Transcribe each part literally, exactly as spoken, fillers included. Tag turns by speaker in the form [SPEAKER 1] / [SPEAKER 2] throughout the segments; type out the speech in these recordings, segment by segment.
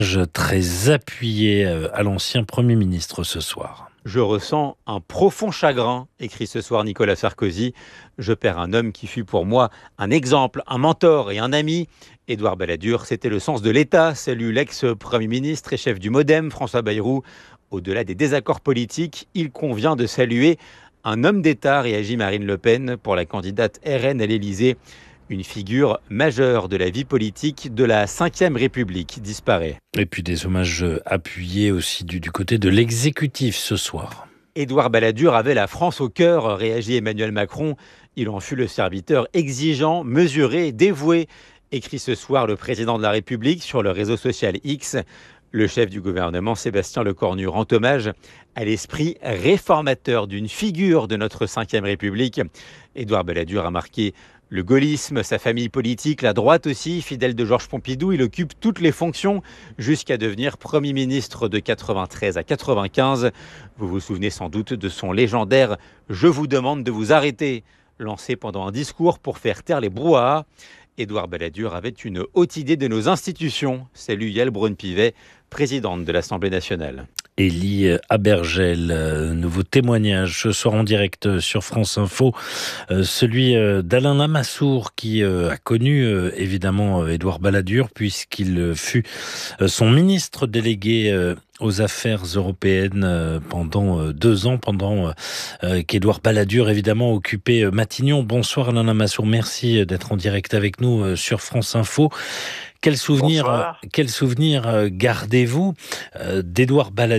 [SPEAKER 1] Très appuyé à l'ancien Premier ministre ce soir.
[SPEAKER 2] Je ressens un profond chagrin, écrit ce soir Nicolas Sarkozy. Je perds un homme qui fut pour moi un exemple, un mentor et un ami. Édouard Balladur, c'était le sens de l'État, salue l'ex-Premier ministre et chef du MoDem, François Bayrou. Au-delà des désaccords politiques, il convient de saluer un homme d'État, réagit Marine Le Pen, pour la candidate R N à l'Élysée. Une figure majeure de la vie politique de la cinquième République disparaît.
[SPEAKER 1] Et puis des hommages appuyés aussi du, du côté de l'exécutif ce soir.
[SPEAKER 2] Édouard Balladur avait la France au cœur, réagit Emmanuel Macron. Il en fut le serviteur exigeant, mesuré, dévoué, écrit ce soir le président de la République sur le réseau social X. Le chef du gouvernement, Sébastien Lecornu, rend hommage à l'esprit réformateur d'une figure de notre cinquième République. Édouard Balladur a marqué le gaullisme, sa famille politique, la droite aussi, fidèle de Georges Pompidou. Il occupe toutes les fonctions jusqu'à devenir Premier ministre de quatre-vingt-treize à quatre-vingt-quinze. Vous vous souvenez sans doute de son légendaire « Je vous demande de vous arrêter » lancé pendant un discours pour faire taire les brouhahas. Édouard Balladur avait une haute idée de nos institutions, salue Yael Braun-Pivet, présidente de l'Assemblée nationale.
[SPEAKER 1] Élie Abergel, nouveau témoignage ce soir en direct sur France Info, celui d'Alain Lamassoure qui a connu évidemment Édouard Balladur puisqu'il fut son ministre délégué aux affaires européennes pendant deux ans, pendant qu'Édouard Balladur évidemment occupait Matignon. Bonsoir Alain Lamassoure, merci d'être en direct avec nous sur France Info. Quel souvenir, quel souvenir gardez-vous d'Édouard Balladur ?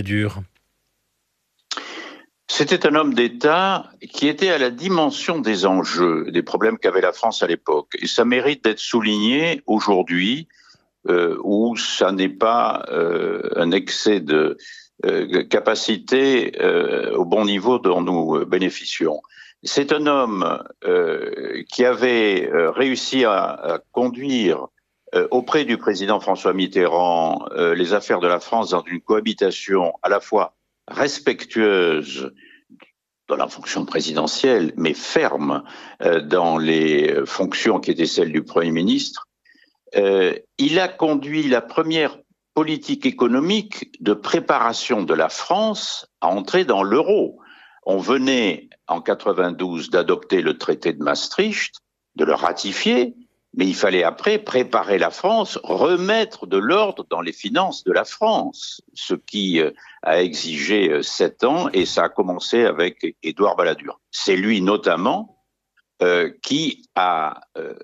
[SPEAKER 3] C'était un homme d'État qui était à la dimension des enjeux, des problèmes qu'avait la France à l'époque. Et ça mérite d'être souligné aujourd'hui, euh, où ça n'est pas euh, un excès de euh, capacité euh, au bon niveau dont nous bénéficions. C'est un homme euh, qui avait réussi à, à conduire Euh, auprès du président François Mitterrand, euh, les affaires de la France dans une cohabitation à la fois respectueuse dans la fonction présidentielle, mais ferme euh, dans les fonctions qui étaient celles du Premier ministre. Euh, il a conduit la première politique économique de préparation de la France à entrer dans l'euro. On venait en quatre-vingt-douze d'adopter le traité de Maastricht, de le ratifier, mais il fallait après préparer la France, remettre de l'ordre dans les finances de la France, ce qui a exigé sept ans, et ça a commencé avec Édouard Balladur. C'est lui notamment euh, qui a euh,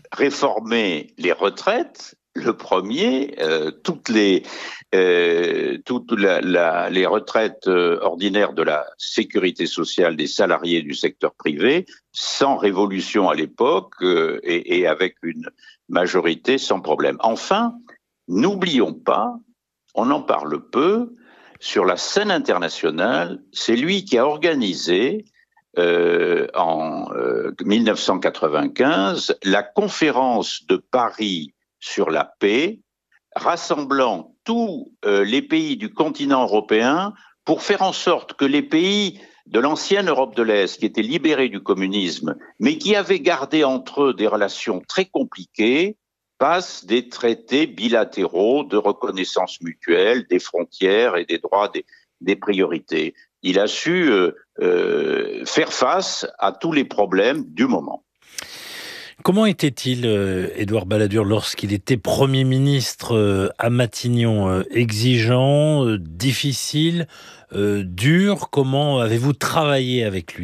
[SPEAKER 3] réformé les retraites, le premier, euh, toutes les euh, toutes la, la, les retraites euh, ordinaires de la sécurité sociale des salariés du secteur privé, sans révolution à l'époque euh, et, et avec une majorité sans problème. Enfin, n'oublions pas, on en parle peu, sur la scène internationale, c'est lui qui a organisé euh, en euh, mille neuf cent quatre-vingt-quinze la conférence de Paris sur la paix, rassemblant tous euh, les pays du continent européen pour faire en sorte que les pays de l'ancienne Europe de l'Est, qui étaient libérés du communisme, mais qui avaient gardé entre eux des relations très compliquées, passent des traités bilatéraux de reconnaissance mutuelle des frontières et des droits des, des priorités. Il a su euh, euh, faire face à tous les problèmes du moment.
[SPEAKER 1] Comment était-il, euh, Édouard Balladur, lorsqu'il était Premier ministre euh, à Matignon ? euh, Exigeant, euh, difficile, euh, dur ? Comment avez-vous travaillé avec lui ?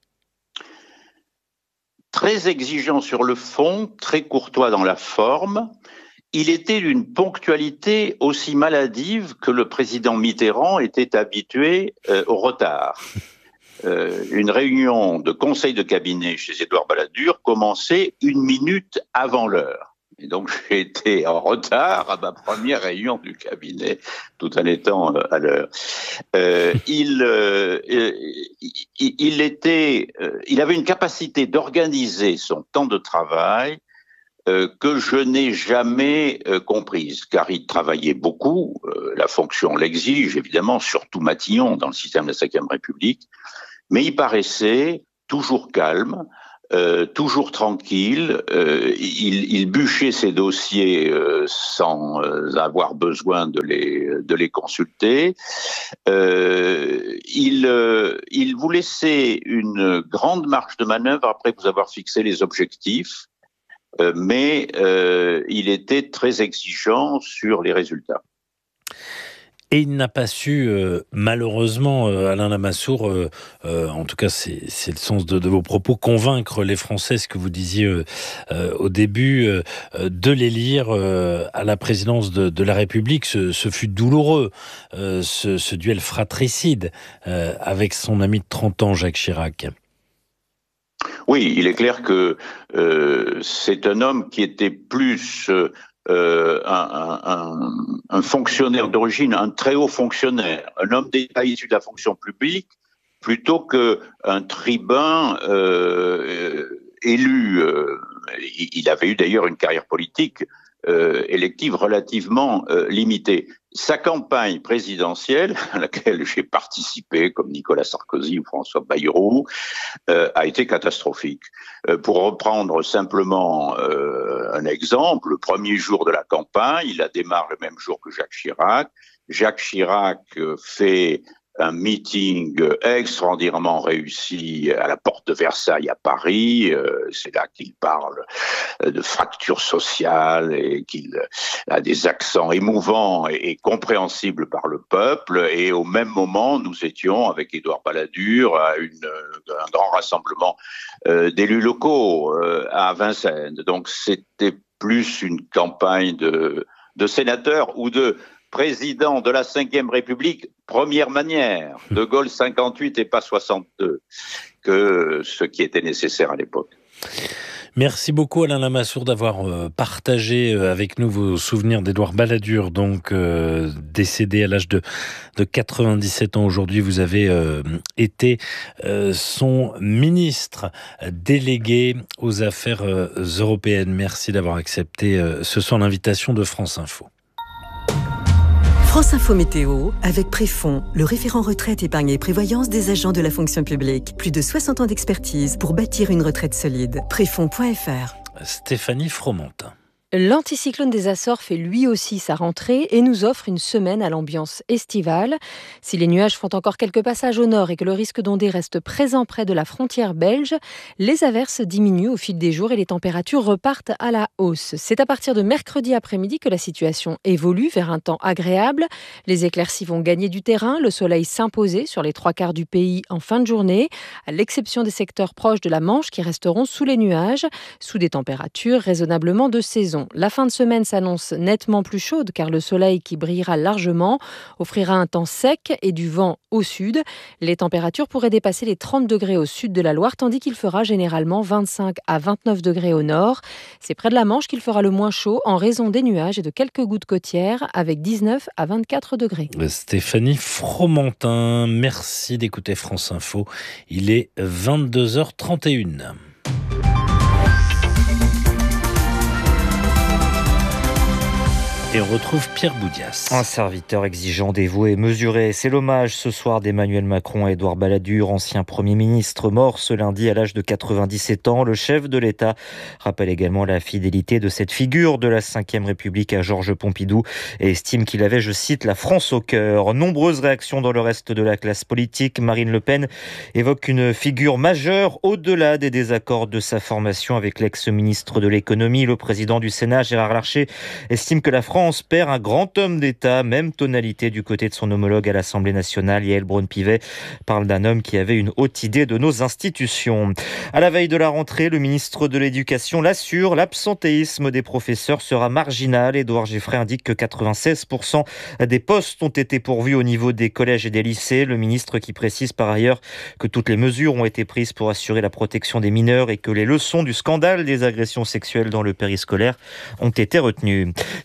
[SPEAKER 3] Très exigeant sur le fond, très courtois dans la forme. Il était d'une ponctualité aussi maladive que le président Mitterrand était habitué euh, au retard. Euh, une réunion de conseil de cabinet chez Édouard Balladur commençait une minute avant l'heure. Et donc j'ai été en retard à ma première réunion du cabinet, tout en étant euh, à l'heure. Euh, il, euh, il, il était, euh, il avait une capacité d'organiser son temps de travail euh, que je n'ai jamais euh, comprise, car il travaillait beaucoup. Euh, la fonction l'exige évidemment, surtout Matignon dans le système de la cinquième République. Mais il paraissait toujours calme, euh, toujours tranquille. Euh, il, il bûchait ses dossiers euh, sans euh, avoir besoin de les, de les consulter. Euh, il, euh, il vous laissait une grande marge de manœuvre après vous avoir fixé les objectifs, euh, mais euh, il était très exigeant sur les résultats.
[SPEAKER 1] Et il n'a pas su, euh, malheureusement, euh, Alain Lamassoure, euh, euh, en tout cas c'est, c'est le sens de, de vos propos, convaincre les Français, ce que vous disiez euh, euh, au début, euh, de l'élire euh, à la présidence de, de la République. Ce, ce fut douloureux, euh, ce, ce duel fratricide euh, avec son ami de trente ans, Jacques Chirac.
[SPEAKER 3] Oui, il est clair que euh, c'est un homme qui était plus... Euh, Euh, un, un, un fonctionnaire d'origine, un très haut fonctionnaire, un homme d'État issu de la fonction publique, plutôt qu'un tribun euh, élu. Euh, il avait eu d'ailleurs une carrière politique euh, élective relativement euh, limitée. Sa campagne présidentielle, à laquelle j'ai participé, comme Nicolas Sarkozy ou François Bayrou, euh, a été catastrophique. Euh, pour reprendre simplement euh, un exemple, le premier jour de la campagne, il a démarré le même jour que Jacques Chirac. Jacques Chirac euh, fait un meeting extraordinairement réussi à la porte de Versailles à Paris. Euh, c'est là qu'il parle de fracture sociale et qu'il a des accents émouvants et, et compréhensibles par le peuple. Et au même moment, nous étions avec Édouard Balladur à une, un grand rassemblement euh, d'élus locaux euh, à Vincennes. Donc c'était plus une campagne de, de sénateurs ou de président de la cinquième République, première manière, De Gaulle cinquante-huit et pas soixante-deux, que ce qui était nécessaire à l'époque.
[SPEAKER 1] Merci beaucoup Alain Lamassoure d'avoir partagé avec nous vos souvenirs d'Édouard Balladur, donc euh, décédé à l'âge de, de quatre-vingt-dix-sept ans aujourd'hui. Vous avez euh, été euh, son ministre délégué aux affaires euh, européennes. Merci d'avoir accepté euh, ce soir l'invitation de France Info.
[SPEAKER 4] France Info Météo, avec Préfond, le référent retraite, épargne et prévoyance des agents de la fonction publique. Plus de soixante ans d'expertise pour bâtir une retraite solide. Préfond point F R.
[SPEAKER 1] Stéphanie Fromentin.
[SPEAKER 5] L'anticyclone des Açores fait lui aussi sa rentrée et nous offre une semaine à l'ambiance estivale. Si les nuages font encore quelques passages au nord et que le risque d'ondée reste présent près de la frontière belge, les averses diminuent au fil des jours et les températures repartent à la hausse. C'est à partir de mercredi après-midi que la situation évolue vers un temps agréable. Les éclaircies vont gagner du terrain, le soleil s'imposer sur les trois quarts du pays en fin de journée, à l'exception des secteurs proches de la Manche qui resteront sous les nuages, sous des températures raisonnablement de saison. La fin de semaine s'annonce nettement plus chaude car le soleil qui brillera largement offrira un temps sec et du vent au sud. Les températures pourraient dépasser les trente degrés au sud de la Loire tandis qu'il fera généralement vingt-cinq à vingt-neuf degrés au nord. C'est près de la Manche qu'il fera le moins chaud en raison des nuages et de quelques gouttes côtières avec dix-neuf à vingt-quatre degrés.
[SPEAKER 1] Stéphanie Fromentin, merci d'écouter France Info. Il est vingt-deux heures trente et une. Et on retrouve Pierre Boudias.
[SPEAKER 6] Un serviteur exigeant, dévoué et mesuré. C'est l'hommage ce soir d'Emmanuel Macron à Édouard Balladur, ancien Premier ministre, mort ce lundi à l'âge de quatre-vingt-dix-sept ans. Le chef de l'État rappelle également la fidélité de cette figure de la cinquième République à Georges Pompidou et estime qu'il avait, je cite, la France au cœur. Nombreuses réactions dans le reste de la classe politique. Marine Le Pen évoque une figure majeure au-delà des désaccords de sa formation avec l'ex-ministre de l'économie. Le président du Sénat, Gérard Larcher, estime que la France perd un grand homme d'État, même tonalité du côté de son homologue à l'Assemblée nationale. Yael Braun-Pivet parle d'un homme qui avait une haute idée de nos institutions. À la veille de la rentrée, le ministre de l'Éducation l'assure, l'absentéisme des professeurs sera marginal. Édouard Geffray indique que quatre-vingt-seize pour cent des postes ont été pourvus au niveau des collèges et des lycées. Le ministre qui précise par ailleurs que toutes les mesures ont été prises pour assurer la protection des mineurs et que les leçons du scandale des agressions sexuelles dans le périscolaire ont été retenues. Si vous n'avez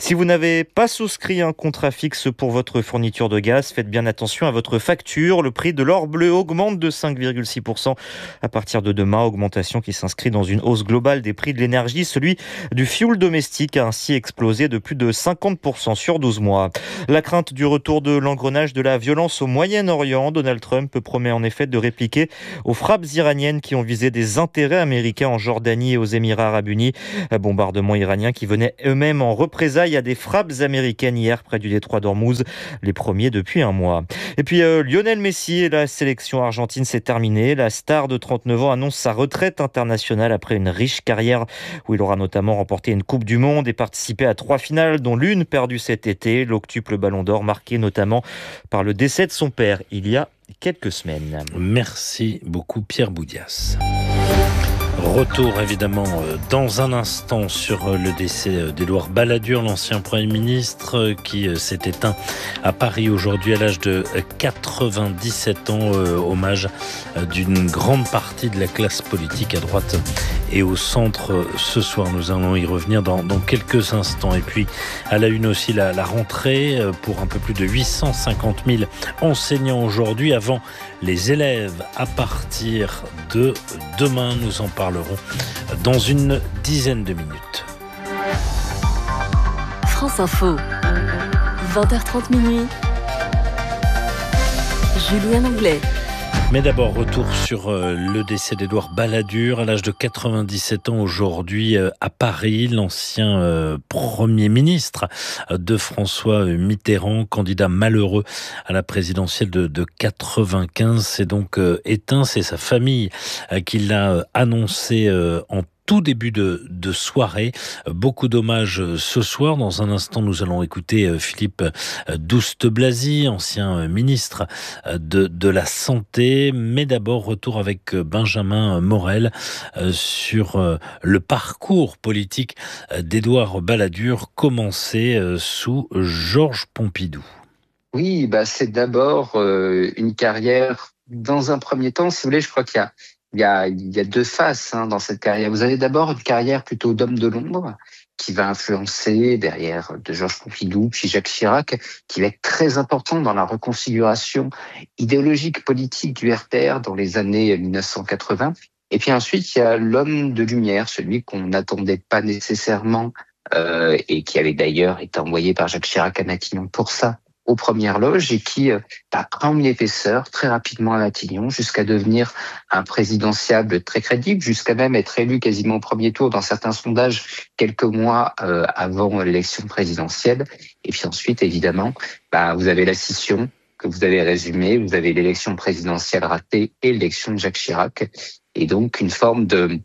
[SPEAKER 6] n'avez pas souscrit un contrat fixe pour votre fourniture de gaz, faites bien attention à votre facture. Le prix de l'or bleu augmente de cinq virgule six pour cent à partir de demain, augmentation qui s'inscrit dans une hausse globale des prix de l'énergie. Celui du fioul domestique a ainsi explosé de plus de cinquante pour cent sur douze mois. La crainte du retour de l'engrenage de la violence au Moyen-Orient, Donald Trump promet en effet de répliquer aux frappes iraniennes qui ont visé des intérêts américains en Jordanie et aux Émirats arabes unis. Bombardements iraniens qui venaient eux-mêmes en représailles à des frappes américaines hier près du détroit d'Ormuz, les premiers depuis un mois. Et puis euh, Lionel Messi et la sélection argentine, c'est terminé. La star de trente-neuf ans annonce sa retraite internationale après une riche carrière où il aura notamment remporté une Coupe du Monde et participé à trois finales, dont l'une perdue cet été, l'octuple Ballon d'Or marqué notamment par le décès de son père il y a quelques semaines.
[SPEAKER 1] Merci beaucoup Pierre Boudias. Retour évidemment dans un instant sur le décès d'Édouard Balladur, l'ancien Premier ministre qui s'est éteint à Paris aujourd'hui à l'âge de quatre-vingt-dix-sept ans. Hommage d'une grande partie de la classe politique à droite et au centre ce soir. Nous allons y revenir dans, dans quelques instants. Et puis à la une aussi la, la rentrée pour un peu plus de huit cent cinquante mille enseignants aujourd'hui avant les élèves à partir de demain. Nous en parlerons dans une dizaine de minutes.
[SPEAKER 7] France Info, vingt heures trente minuit. Julien Anglais.
[SPEAKER 1] Mais d'abord, retour sur le décès d'Édouard Balladur à l'âge de quatre-vingt-dix-sept ans aujourd'hui à Paris. L'ancien Premier ministre de François Mitterrand, candidat malheureux à la présidentielle de, de quatre-vingt-quinze, s'est donc éteint. C'est sa famille qui l'a annoncé en tout début de, de soirée. Beaucoup d'hommages ce soir. Dans un instant, nous allons écouter Philippe Douste-Blazy, ancien ministre de, de la Santé. Mais d'abord, retour avec Benjamin Morel sur le parcours politique d'Édouard Balladur, commencé sous Georges Pompidou.
[SPEAKER 8] Oui, bah c'est d'abord euh, une carrière, dans un premier temps, si vous voulez, je crois qu'il y a Il y a, il y a deux faces hein, dans cette carrière. Vous avez d'abord une carrière plutôt d'homme de l'ombre qui va influencer derrière de Georges Pompidou, puis Jacques Chirac, qui va être très important dans la reconfiguration idéologique politique du R P R dans les années dix-neuf cent quatre-vingts. Et puis ensuite, il y a l'homme de lumière, celui qu'on n'attendait pas nécessairement euh, et qui avait d'ailleurs été envoyé par Jacques Chirac à Matignon pour ça, aux premières loges, et qui euh, bah, prend une épaisseur très rapidement à Matignon jusqu'à devenir un présidentiable très crédible, jusqu'à même être élu quasiment au premier tour dans certains sondages quelques mois euh, avant l'élection présidentielle. Et puis ensuite, évidemment, bah, vous avez la scission que vous avez résumée, vous avez l'élection présidentielle ratée et l'élection de Jacques Chirac, et donc une forme de,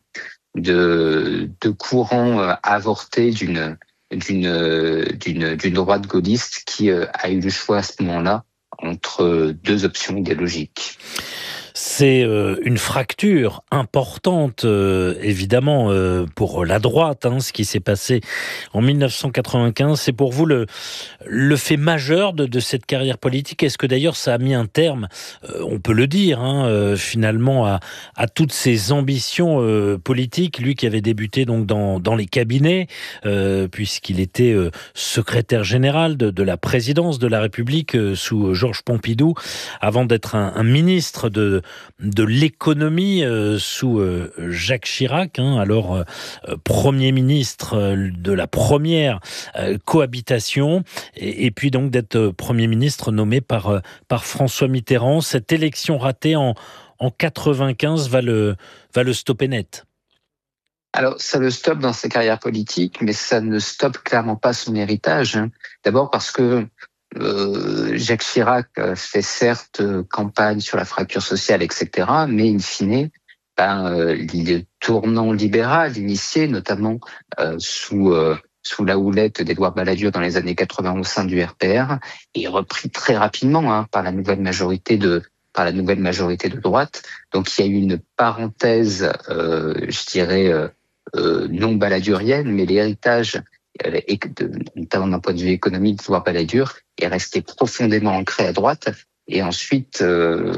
[SPEAKER 8] de, de courant euh, avorté d'une d'une d'une d'une droite gaulliste qui a eu le choix à ce moment-là entre deux options idéologiques.
[SPEAKER 1] C'est euh, une fracture importante, euh, évidemment, euh, pour la droite, hein, ce qui s'est passé en dix-neuf cent quatre-vingt-quinze. C'est pour vous le, le fait majeur de, de cette carrière politique. Est-ce que d'ailleurs ça a mis un terme, euh, on peut le dire, hein, euh, finalement, à, à toutes ses ambitions euh, politiques, lui qui avait débuté donc dans, dans les cabinets, euh, puisqu'il était euh, secrétaire général de, de la présidence de la République euh, sous Georges Pompidou, avant d'être un, un ministre de de l'économie euh, sous euh, Jacques Chirac, hein, alors euh, Premier ministre euh, de la première euh, cohabitation, et, et puis donc d'être Premier ministre nommé par, euh, par François Mitterrand. Cette élection ratée en, en quatre-vingt-quinze va le, va le stopper net.
[SPEAKER 8] Alors, ça le stoppe dans sa carrière politique, mais ça ne stoppe clairement pas son héritage. Hein. D'abord parce que Euh, Jacques Chirac fait certes campagne sur la fracture sociale, et cetera, mais in fine, ben, euh, le tournant libéral initié, notamment euh, sous euh, sous la houlette d'Édouard Balladur dans les années quatre-vingts au sein du R P R, est repris très rapidement hein, par la nouvelle majorité de par la nouvelle majorité de droite. Donc il y a eu une parenthèse, euh, je dirais euh, euh, non balladurienne, mais l'héritage, et notamment d'un point de vue économique, d'Édouard Balladur est resté profondément ancré à droite. Et ensuite, euh,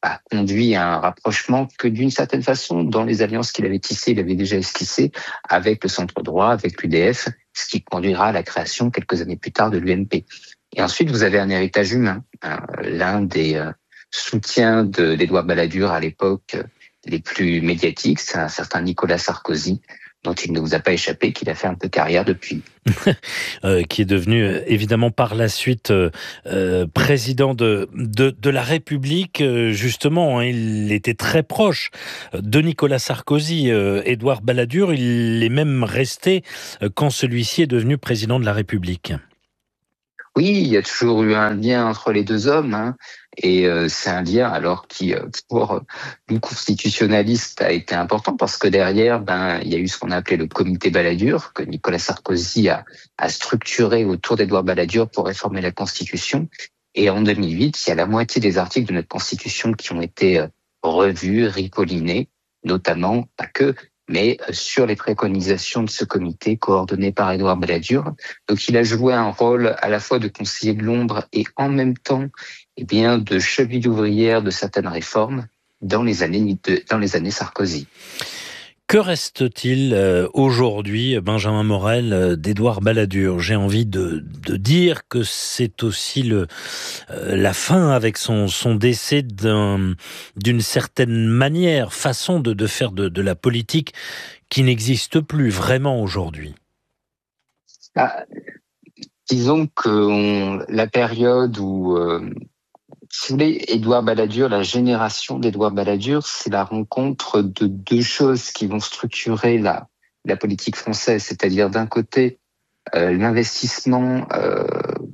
[SPEAKER 8] a conduit à un rapprochement que d'une certaine façon, dans les alliances qu'il avait tissées, il avait déjà esquissées avec le centre droit, avec l'U D F, ce qui conduira à la création quelques années plus tard de l'U M P. Et ensuite, vous avez un héritage humain. Hein. L'un des euh, soutiens de, d'Édouard Balladur à l'époque euh, les plus médiatiques, c'est un certain Nicolas Sarkozy, dont il ne vous a pas échappé qu'il a fait un peu carrière depuis.
[SPEAKER 1] euh, qui est devenu euh, évidemment par la suite euh, euh, président de, de, de la République. Euh, justement, hein, il était très proche de Nicolas Sarkozy. Euh, Édouard Balladur, il est même resté euh, quand celui-ci est devenu président de la République.
[SPEAKER 8] Oui, il y a toujours eu un lien entre les deux hommes, hein, et euh, c'est un lien alors qui, euh, pour nous constitutionnalistes, a été important parce que derrière, ben, il y a eu ce qu'on a appelé le comité Balladur, que Nicolas Sarkozy a, a structuré autour d'Édouard Balladur pour réformer la Constitution. Et en deux mille huit, il y a la moitié des articles de notre Constitution qui ont été euh, revus, ripollinés, notamment, pas que, mais sur les préconisations de ce comité coordonné par Édouard Balladur. Donc il a joué un rôle à la fois de conseiller de l'ombre et en même temps eh bien, de cheville ouvrière de certaines réformes dans les années, de, dans les années Sarkozy.
[SPEAKER 1] Que reste-t-il euh, aujourd'hui, Benjamin Morel, euh, d'Édouard Balladur ? J'ai envie de, de dire que c'est aussi le, euh, la fin avec son, son décès d'un, d'une certaine manière, façon de, de faire de, de la politique qui n'existe plus vraiment aujourd'hui.
[SPEAKER 8] Ah, disons que on, la période où... Euh, Si vous voulez, Édouard Balladur, la génération d'Édouard Balladur, c'est la rencontre de deux choses qui vont structurer la, la politique française. C'est-à-dire d'un côté, euh, l'investissement euh,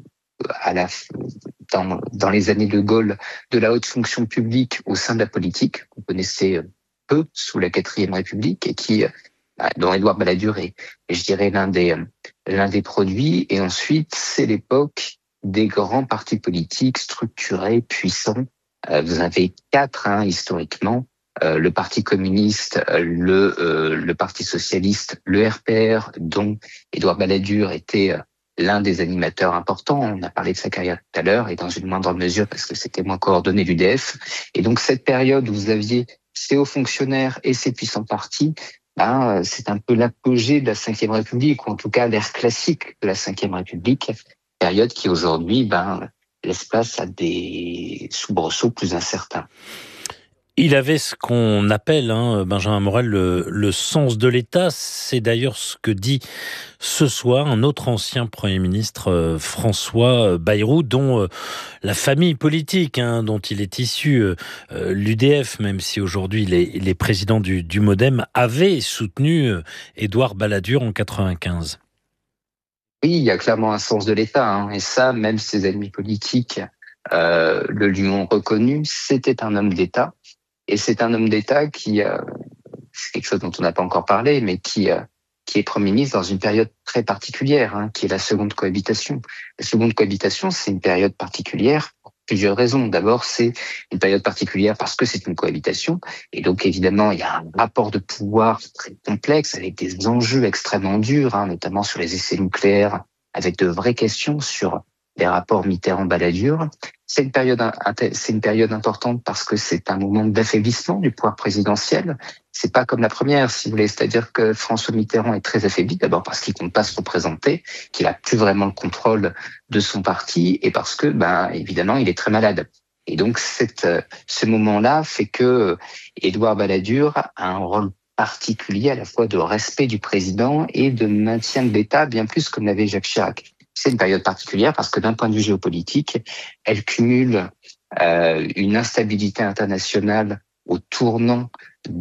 [SPEAKER 8] à la, dans, dans les années de Gaulle de la haute fonction publique au sein de la politique, qu'on connaissait peu sous la quatrième République et qui, dont Édouard Balladur est, je dirais, l'un des, l'un des produits. Et ensuite, c'est l'époque des grands partis politiques structurés, puissants. Euh, vous avez quatre, hein, historiquement, euh, le Parti communiste, le, euh, le Parti socialiste, le R P R, dont Édouard Balladur était euh, l'un des animateurs importants. On a parlé de sa carrière tout à l'heure, et dans une moindre mesure, parce que c'était moins coordonné, l'U D F. Et donc cette période où vous aviez ces hauts fonctionnaires et ces puissants partis, ben, c'est un peu l'apogée de la cinquième République, ou en tout cas l'ère classique de la cinquième République, période qui aujourd'hui ben, laisse place à des soubresauts plus incertains.
[SPEAKER 1] Il avait ce qu'on appelle, hein, Benjamin Morel, le, le sens de l'État. C'est d'ailleurs ce que dit ce soir un autre ancien Premier ministre, euh, François Bayrou, dont euh, la famille politique, hein, dont il est issu, euh, l'U D F, même si aujourd'hui il est, il est président du, du MoDem, avait soutenu euh, Édouard Balladur en quatre-vingt-quinze.
[SPEAKER 8] Oui, il y a clairement un sens de l'État, hein, et ça, même ses ennemis politiques euh, le lui ont reconnu. C'était un homme d'État, et c'est un homme d'État qui, euh, c'est quelque chose dont on n'a pas encore parlé, mais qui, euh, qui est Premier ministre dans une période très particulière, hein, qui est la seconde cohabitation. La seconde cohabitation, c'est une période particulière pour plusieurs raisons. D'abord, c'est une période particulière parce que c'est une cohabitation, et donc évidemment, il y a un rapport de pouvoir très complexe avec des enjeux extrêmement durs, hein, notamment sur les essais nucléaires, avec de vraies questions sur les rapports Mitterrand-Balladur. C'est une période, c'est une période importante parce que c'est un moment d'affaiblissement du pouvoir présidentiel. C'est pas comme la première, si vous voulez. C'est-à-dire que François Mitterrand est très affaibli, d'abord parce qu'il compte pas se représenter, qu'il a plus vraiment le contrôle de son parti, et parce que, ben, évidemment, il est très malade. Et donc, cette, ce moment-là fait que Édouard Balladur a un rôle particulier à la fois de respect du président et de maintien de l'État, bien plus comme l'avait Jacques Chirac. C'est une période particulière parce que d'un point de vue géopolitique, elle cumule euh, une instabilité internationale au tournant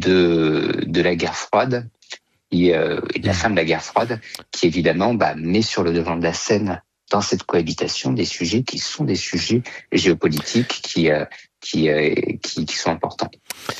[SPEAKER 8] de, de la guerre froide et, euh, et de la fin de la guerre froide, qui évidemment bah, met sur le devant de la scène dans cette cohabitation des sujets qui sont des sujets géopolitiques qui, euh, qui, euh, qui, qui sont importants.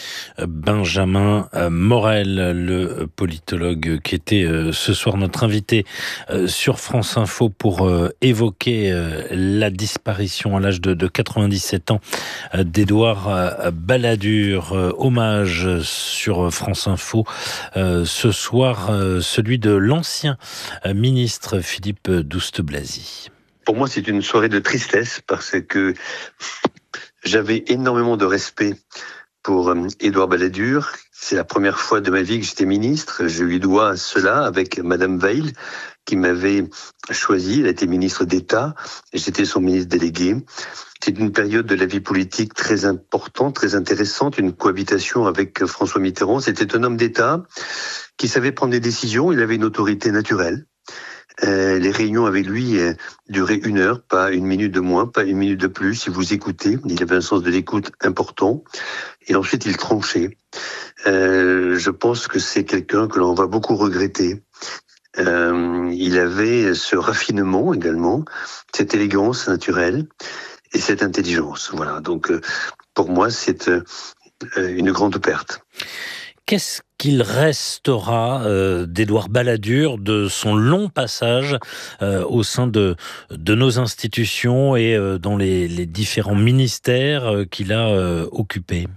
[SPEAKER 1] Benjamin Morel, le politologue qui était ce soir notre invité sur France Info pour évoquer la disparition à l'âge de quatre-vingt-dix-sept ans d'Édouard Balladur. Hommage sur France Info ce soir, celui de l'ancien ministre Philippe Douste-Blazy.
[SPEAKER 9] Pour moi, c'est une soirée de tristesse parce que j'avais énormément de respect pour euh, Édouard Balladur. C'est la première fois de ma vie que j'étais ministre. Je lui dois cela avec Madame Veil, qui m'avait choisi. Elle était ministre d'État et j'étais son ministre délégué. C'est une période de la vie politique très importante, très intéressante, une cohabitation avec François Mitterrand. C'était un homme d'État qui savait prendre des décisions. Il avait une autorité naturelle. Euh, les réunions avec lui euh, duraient une heure, pas une minute de moins, pas une minute de plus. Si vous écoutez, il avait un sens de l'écoute important. Et ensuite, il tranchait. Euh, je pense que c'est quelqu'un que l'on va beaucoup regretter. Euh, il avait ce raffinement également, cette élégance naturelle et cette intelligence. Voilà. Donc, euh, pour moi, c'est euh, une grande perte.
[SPEAKER 1] Qu'est-ce qu'il restera euh, d'Édouard Balladur, de son long passage euh, au sein de, de nos institutions et euh, dans les, les différents ministères euh, qu'il a euh, occupés?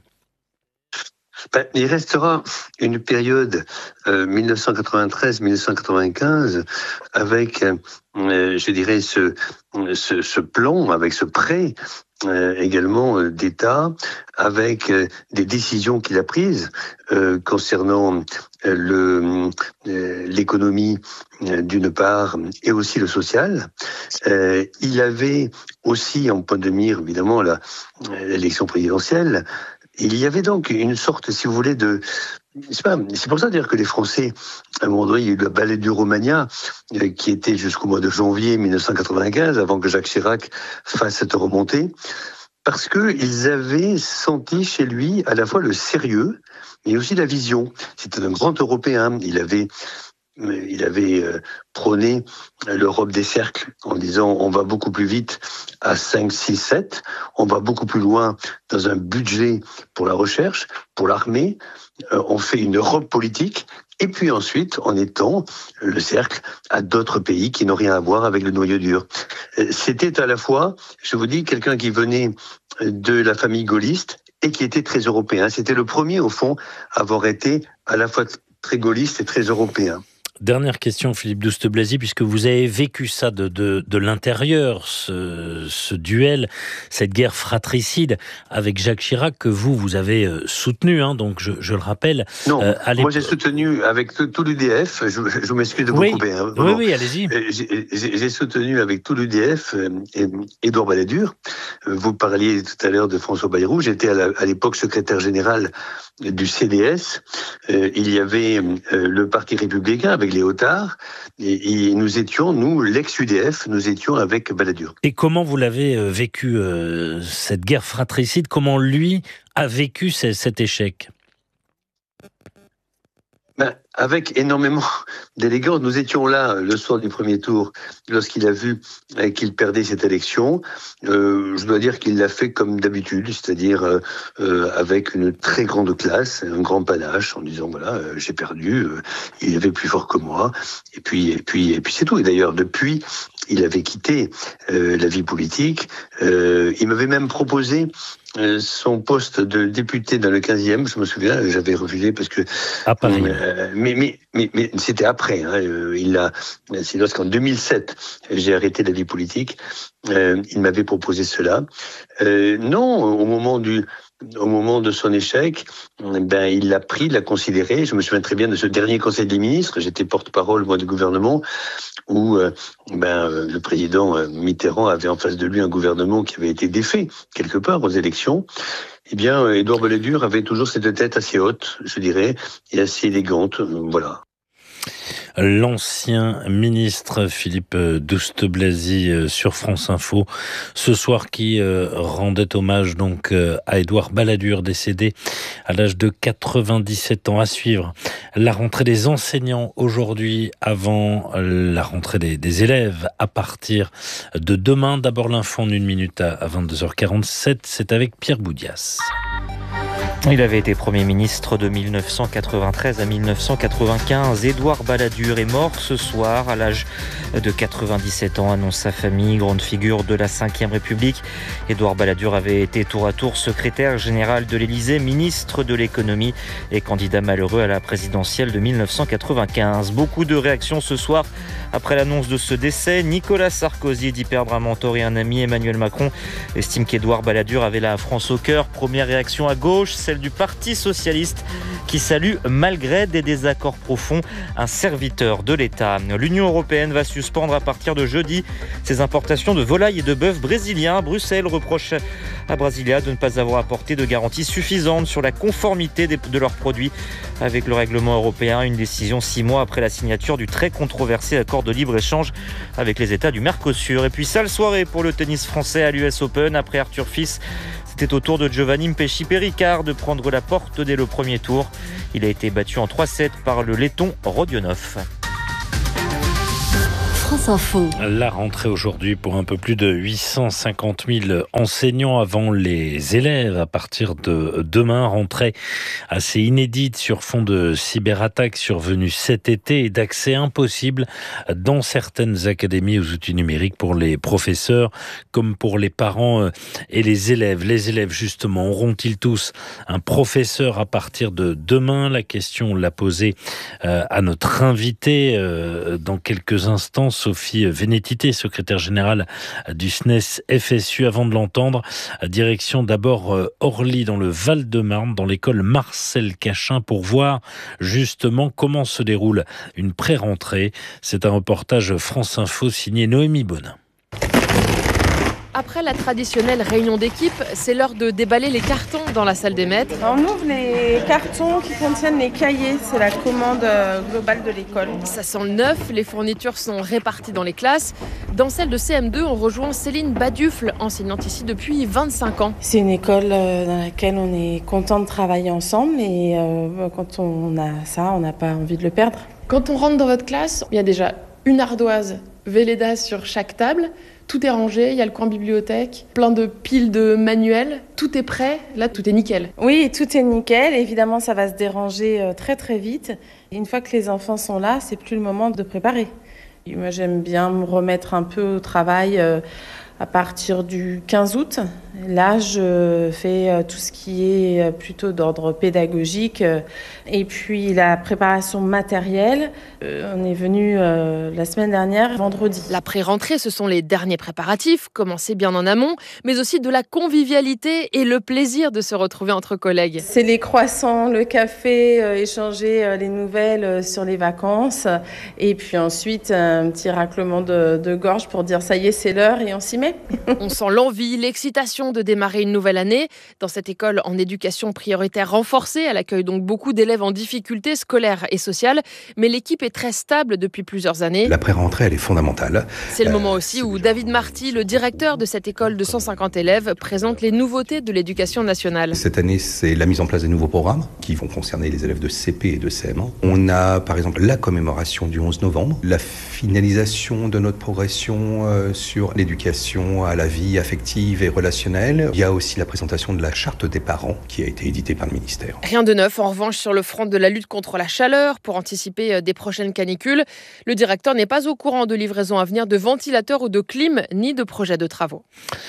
[SPEAKER 9] Ben, il restera une période euh, mille neuf cent quatre-vingt-treize mille neuf cent quatre-vingt-quinze avec, euh, je dirais, ce, ce, ce plan, avec ce prêt euh, également euh, d'État, avec euh, des décisions qu'il a prises euh, concernant euh, le, euh, l'économie euh, d'une part et aussi le social. Euh, il avait aussi en point de mire, évidemment, la, l'élection présidentielle. Il y avait donc une sorte, si vous voulez, de... C'est, pas, c'est pour ça d'ailleurs que les Français, à un moment donné, il y a eu le Balladur-Romagna, euh, qui était jusqu'au mois de janvier mille neuf cent quatre-vingt-quinze, avant que Jacques Chirac fasse cette remontée, parce qu'ils avaient senti chez lui à la fois le sérieux, mais aussi la vision. C'était un grand Européen. Il avait... Il avait prôné l'Europe des cercles en disant on va beaucoup plus vite à cinq, six, sept, on va beaucoup plus loin dans un budget pour la recherche, pour l'armée, on fait une Europe politique et puis ensuite on étend le cercle à d'autres pays qui n'ont rien à voir avec le noyau dur. C'était à la fois, je vous dis, quelqu'un qui venait de la famille gaulliste et qui était très européen. C'était le premier au fond à avoir été à la fois très gaulliste et très européen.
[SPEAKER 1] Dernière question, Philippe Douste-Blazy, puisque vous avez vécu ça de, de, de l'intérieur, ce, ce duel, cette guerre fratricide avec Jacques Chirac que vous, vous avez soutenu, hein, donc je, je le rappelle.
[SPEAKER 9] Non, euh, moi j'ai soutenu avec tout, tout l'U D F, je, je m'excuse de vous
[SPEAKER 1] oui,
[SPEAKER 9] couper. Hein,
[SPEAKER 1] oui, oui, allez-y.
[SPEAKER 9] J'ai, j'ai, j'ai soutenu avec tout l'U D F euh, Édouard Balladur. Vous parliez tout à l'heure de François Bayrou, j'étais à, la, à l'époque secrétaire général du C D S. Euh, il y avait euh, le Parti républicain avec Léotard, et, et nous étions, nous, l'ex-U D F, nous étions avec Balladur.
[SPEAKER 1] Et comment vous l'avez euh, vécu, euh, cette guerre fratricide? Comment lui a vécu c- cet échec?
[SPEAKER 9] Ben, avec énormément d'élégance. Nous étions là le soir du premier tour lorsqu'il a vu qu'il perdait cette élection. Euh, je dois dire qu'il l'a fait comme d'habitude, c'est-à-dire euh, euh, avec une très grande classe, un grand panache, en disant voilà, euh, j'ai perdu, euh, il avait plus fort que moi, et puis et puis et puis c'est tout. Et d'ailleurs depuis, il avait quitté euh, la vie politique. Euh, il m'avait même proposé Euh, son poste de député dans le quinzième, je me souviens, j'avais refusé parce que...
[SPEAKER 1] À Paris.
[SPEAKER 9] Euh, mais, mais, mais, mais c'était après. Hein, euh, il a, c'est lorsqu'en deux mille sept, j'ai arrêté la vie politique. Euh, il m'avait proposé cela. Euh, non, au moment du... Au moment de son échec, ben, il l'a pris, l'a considéré. Je me souviens très bien de ce dernier Conseil des ministres. J'étais porte-parole, moi, du gouvernement, où euh, ben, le président Mitterrand avait en face de lui un gouvernement qui avait été défait, quelque part, aux élections. Eh bien, Édouard Balladur avait toujours cette tête assez haute, je dirais, et assez élégante. Voilà.
[SPEAKER 1] L'ancien ministre Philippe Douste-Blazy sur France Info ce soir, qui rendait hommage donc à Édouard Balladur, décédé à l'âge de quatre-vingt-dix-sept ans. À suivre la rentrée des enseignants aujourd'hui, avant la rentrée des, des élèves à partir de demain. D'abord l'info en une minute à vingt-deux heures quarante-sept, c'est avec Pierre Boudias.
[SPEAKER 6] Il avait été Premier ministre de mille neuf cent quatre-vingt-treize à mille neuf cent quatre-vingt-quinze. Édouard Balladur est mort ce soir à l'âge de quatre-vingt-dix-sept ans, annonce sa famille, grande figure de la cinquième République. Édouard Balladur avait été tour à tour secrétaire général de l'Élysée, ministre de l'économie et candidat malheureux à la présidentielle de mille neuf cent quatre-vingt-quinze. Beaucoup de réactions ce soir après l'annonce de ce décès. Nicolas Sarkozy dit perdre un mentor et un ami. Emmanuel Macron estime qu'Édouard Balladur avait la France au cœur. Première réaction à gauche, celle du Parti socialiste qui salue, malgré des désaccords profonds, un serviteur de l'État. L'Union européenne va suspendre à partir de jeudi ses importations de volailles et de bœuf brésiliens. Bruxelles reproche à Brasilia de ne pas avoir apporté de garanties suffisantes sur la conformité de leurs produits avec le règlement européen. Une décision six mois après la signature du très controversé accord de libre-échange avec les États du Mercosur. Et puis sale soirée pour le tennis français à l'U S Open. Après Arthur Fils, c'était au tour de Giovanni Mpéchi-Péricard de prendre la porte dès le premier tour. Il a été battu en trois sept par le letton Rodionov.
[SPEAKER 7] France Info.
[SPEAKER 1] La rentrée aujourd'hui pour un peu plus de huit cent cinquante mille enseignants avant les élèves à partir de demain. Rentrée assez inédite sur fond de cyberattaques survenues cet été et d'accès impossible dans certaines académies aux outils numériques pour les professeurs comme pour les parents et les élèves. Les élèves justement auront-ils tous un professeur à partir de demain? La question l'a posée à notre invité dans quelques instants. Sophie Vénétité, secrétaire générale du S N E S F S U. Avant de l'entendre, direction d'abord Orly dans le Val-de-Marne, dans l'école Marcel Cachin, pour voir justement comment se déroule une pré-rentrée. C'est un reportage France Info signé Noémie Bonin.
[SPEAKER 5] Après la traditionnelle réunion d'équipe, c'est l'heure de déballer les cartons dans la salle des maîtres.
[SPEAKER 10] On ouvre les cartons qui contiennent les cahiers, c'est la commande globale de l'école.
[SPEAKER 5] Ça sent le neuf, les fournitures sont réparties dans les classes. Dans celle de C M deux, on rejoint Céline Badufle, enseignante ici depuis vingt-cinq ans.
[SPEAKER 10] C'est une école dans laquelle on est content de travailler ensemble et euh, quand on a ça, on n'a pas envie de le perdre.
[SPEAKER 11] Quand on rentre dans votre classe, il y a déjà une ardoise Velleda sur chaque table. Tout est rangé, il y a le coin bibliothèque, plein de piles de manuels, tout est prêt, là tout est nickel.
[SPEAKER 10] Oui, tout est nickel, évidemment ça va se déranger très très vite. Une fois que les enfants sont là, c'est plus le moment de préparer. Et moi j'aime bien me remettre un peu au travail à partir du quinze août. Là, je fais tout ce qui est plutôt d'ordre pédagogique et puis la préparation matérielle. On est venu la semaine dernière, vendredi.
[SPEAKER 5] La pré-rentrée, ce sont les derniers préparatifs, commencés bien en amont, mais aussi de la convivialité et le plaisir de se retrouver entre collègues.
[SPEAKER 10] C'est les croissants, le café, échanger les nouvelles sur les vacances et puis ensuite un petit raclement de, de gorge pour dire ça y est, c'est l'heure et on s'y met.
[SPEAKER 5] On sent l'envie, l'excitation de démarrer une nouvelle année. Dans cette école en éducation prioritaire renforcée, elle accueille donc beaucoup d'élèves en difficulté scolaire et sociale, mais l'équipe est très stable depuis plusieurs années.
[SPEAKER 12] La pré-rentrée, elle est fondamentale.
[SPEAKER 5] C'est le moment aussi où David Marty, le directeur de cette école de cent cinquante élèves, présente les nouveautés de l'éducation nationale.
[SPEAKER 12] Cette année, c'est la mise en place des nouveaux programmes qui vont concerner les élèves de C P et de C M un. On a par exemple la commémoration du onze novembre, la finalisation de notre progression euh, sur l'éducation à la vie affective et relationnelle. Il y a aussi la présentation de la charte des parents qui a été éditée par le ministère.
[SPEAKER 5] Rien de neuf en revanche sur le front de la lutte contre la chaleur pour anticiper des prochaines canicules. Le directeur n'est pas au courant de livraison à venir de ventilateurs ou de clim ni de projets de travaux.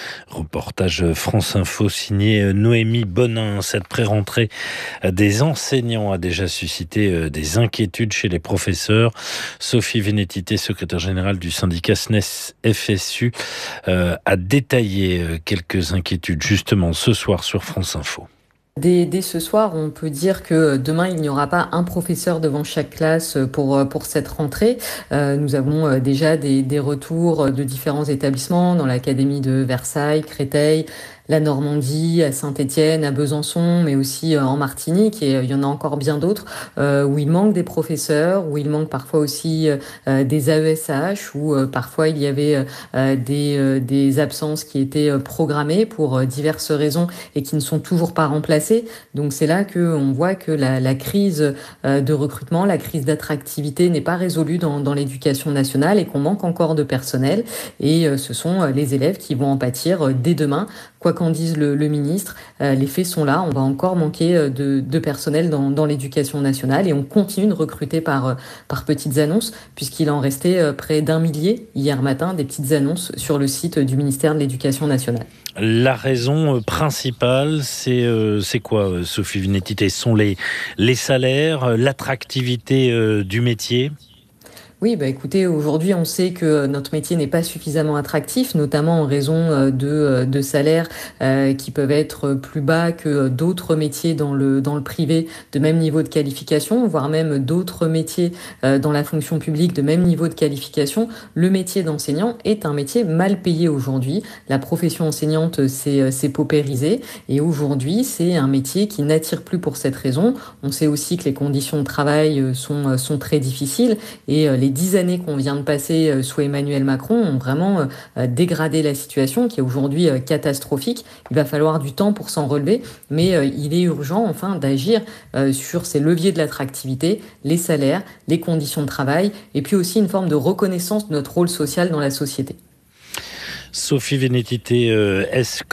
[SPEAKER 1] Reportage France Info signé Noémie Bonin. Cette pré-rentrée des enseignants a déjà suscité des inquiétudes chez les professeurs. Sophie Vénétité, secrétaire générale du syndicat S N E S F S U, euh, a détaillé quelques inquiétudes justement ce soir sur France Info.
[SPEAKER 13] Dès, dès ce soir, on peut dire que demain, il n'y aura pas un professeur devant chaque classe pour, pour cette rentrée. Euh, nous avons déjà des, des retours de différents établissements dans l'académie de Versailles, Créteil, la Normandie, à Saint-Étienne, à Besançon, mais aussi en Martinique, et il y en a encore bien d'autres, euh, où il manque des professeurs, où il manque parfois aussi euh, des A E S H, où euh, parfois il y avait euh, des, euh, des absences qui étaient programmées pour euh, diverses raisons et qui ne sont toujours pas remplacées. Donc c'est là qu'on voit que la, la crise euh, de recrutement, la crise d'attractivité n'est pas résolue dans, dans l'éducation nationale et qu'on manque encore de personnel. Et euh, ce sont les élèves qui vont en pâtir euh, dès demain, quoi qu'en qu'en dise le, le ministre, euh, les faits sont là. On va encore manquer de, de personnel dans, dans l'éducation nationale et on continue de recruter par, par petites annonces, puisqu'il en restait près d'un millier hier matin, des petites annonces sur le site du ministère de l'Éducation nationale.
[SPEAKER 1] La raison principale, c'est, euh, c'est quoi, Sophie Vinettité? Ce sont les, les salaires, l'attractivité euh, du métier?
[SPEAKER 13] Oui, bah écoutez, aujourd'hui, on sait que notre métier n'est pas suffisamment attractif, notamment en raison de, de salaires euh, qui peuvent être plus bas que d'autres métiers dans le, dans le privé de même niveau de qualification, voire même d'autres métiers euh, dans la fonction publique de même niveau de qualification. Le métier d'enseignant est un métier mal payé aujourd'hui. La profession enseignante s'est, s'est paupérisée et aujourd'hui, c'est un métier qui n'attire plus pour cette raison. On sait aussi que les conditions de travail sont, sont très difficiles et les dix années qu'on vient de passer sous Emmanuel Macron ont vraiment dégradé la situation qui est aujourd'hui catastrophique. Il va falloir du temps pour s'en relever, mais il est urgent enfin d'agir sur ces leviers de l'attractivité, les salaires, les conditions de travail et puis aussi une forme de reconnaissance de notre rôle social dans la société.
[SPEAKER 1] Sophie Vinettité, est-ce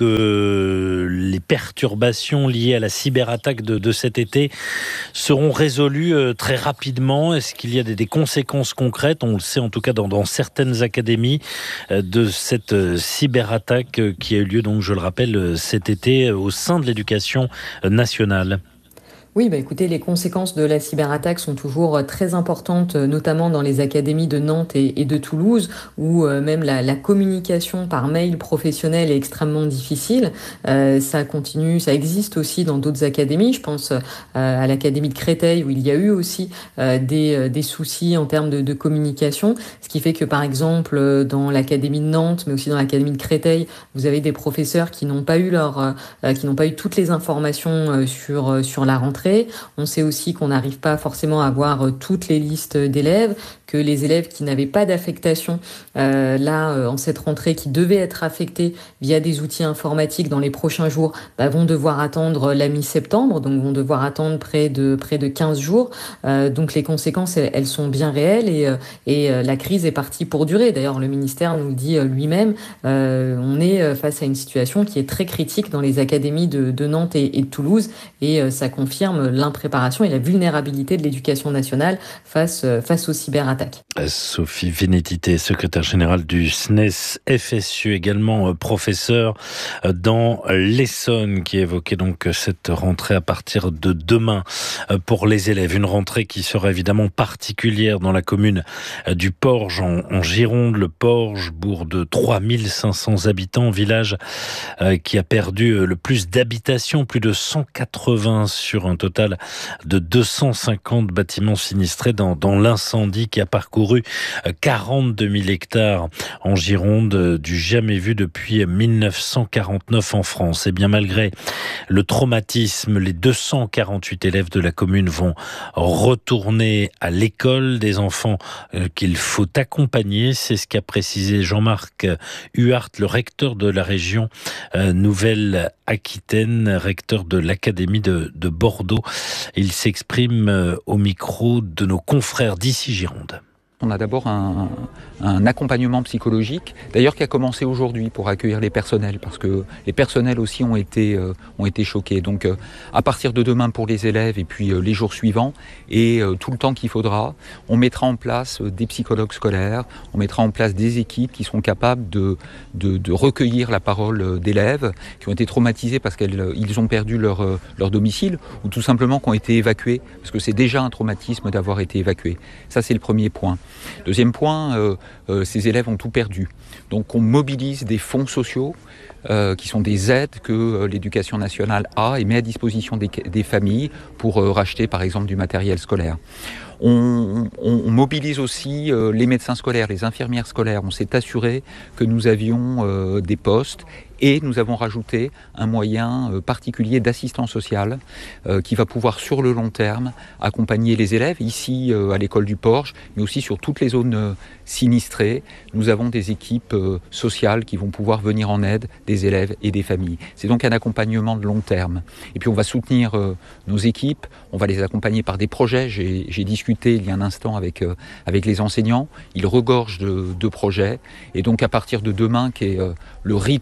[SPEAKER 1] que les perturbations liées à la cyberattaque de, de cet été seront résolues très rapidement? Est-ce qu'il y a des, des conséquences concrètes, on le sait en tout cas dans, dans certaines académies, de cette cyberattaque qui a eu lieu, donc je le rappelle, cet été au sein de l'éducation nationale?
[SPEAKER 13] Oui, bah écoutez, les conséquences de la cyberattaque sont toujours très importantes, notamment dans les académies de Nantes et, et de Toulouse, où euh, même la, la communication par mail professionnel est extrêmement difficile. Euh, ça continue, ça existe aussi dans d'autres académies. Je pense euh, à l'académie de Créteil, où il y a eu aussi euh, des, des soucis en termes de, de communication, ce qui fait que, par exemple, dans l'académie de Nantes, mais aussi dans l'académie de Créteil, vous avez des professeurs qui n'ont pas eu leur, euh, qui n'ont pas eu toutes les informations euh, sur sur la rentrée. On sait aussi qu'on n'arrive pas forcément à avoir toutes les listes d'élèves, que les élèves qui n'avaient pas d'affectation euh, là euh, en cette rentrée, qui devaient être affectés via des outils informatiques dans les prochains jours, bah, vont devoir attendre la mi-septembre, donc vont devoir attendre près de près de quinze jours. Euh, donc les conséquences, elles, elles sont bien réelles et, euh, et euh, la crise est partie pour durer. D'ailleurs, le ministère nous le dit euh, lui-même, euh, on est face à une situation qui est très critique dans les académies de, de Nantes et, et de Toulouse et euh, ça confirme l'impréparation et la vulnérabilité de l'éducation nationale face, face aux cyberattaques.
[SPEAKER 1] Sophie Vinettité, secrétaire générale du S N E S F S U, également professeur dans l'Essonne, qui évoquait donc cette rentrée à partir de demain pour les élèves. Une rentrée qui sera évidemment particulière dans la commune du Porge, en, en Gironde. Le Porge, bourg de trois mille cinq cents habitants, village qui a perdu le plus d'habitations, plus de cent quatre-vingts sur un total de deux cent cinquante bâtiments sinistrés dans, dans l'incendie qui a parcouru quarante-deux mille hectares en Gironde, du jamais vu depuis mille neuf cent quarante-neuf en France. Et bien malgré le traumatisme, les deux cent quarante-huit élèves de la commune vont retourner à l'école, des enfants qu'il faut accompagner. C'est ce qu'a précisé Jean-Marc Huart, le recteur de la région Nouvelle-Aquitaine, recteur de l'Académie de, de Bordeaux. Il s'exprime au micro de nos confrères d'ici Gironde.
[SPEAKER 14] On a d'abord un, un accompagnement psychologique, d'ailleurs qui a commencé aujourd'hui pour accueillir les personnels, parce que les personnels aussi ont été, euh, ont été choqués. Donc euh, à partir de demain pour les élèves et puis euh, les jours suivants et euh, tout le temps qu'il faudra, on mettra en place euh, des psychologues scolaires, on mettra en place des équipes qui seront capables de, de, de recueillir la parole d'élèves qui ont été traumatisés parce qu'ils ont perdu leur, euh, leur domicile ou tout simplement qui ont été évacués, parce que c'est déjà un traumatisme d'avoir été évacués. Ça c'est le premier point. Deuxième point, euh, euh, ces élèves ont tout perdu. Donc on mobilise des fonds sociaux euh, qui sont des aides que euh, l'éducation nationale a et met à disposition des, des familles pour euh, racheter par exemple du matériel scolaire. On, on, on mobilise aussi euh, les médecins scolaires, les infirmières scolaires. On s'est assuré que nous avions euh, des postes et nous avons rajouté un moyen euh, particulier d'assistance sociale euh, qui va pouvoir sur le long terme accompagner les élèves ici euh, à l'école du Porge, mais aussi sur toutes les zones euh, sinistrées. Nous avons des équipes euh, sociales qui vont pouvoir venir en aide des élèves et des familles. C'est donc un accompagnement de long terme. Et puis on va soutenir euh, nos équipes, on va les accompagner par des projets. J'ai, j'ai discuté il y a un instant avec, euh, avec les enseignants, ils regorgent de, de projets. Et donc à partir de demain, qui est euh, le rythme de la rentrée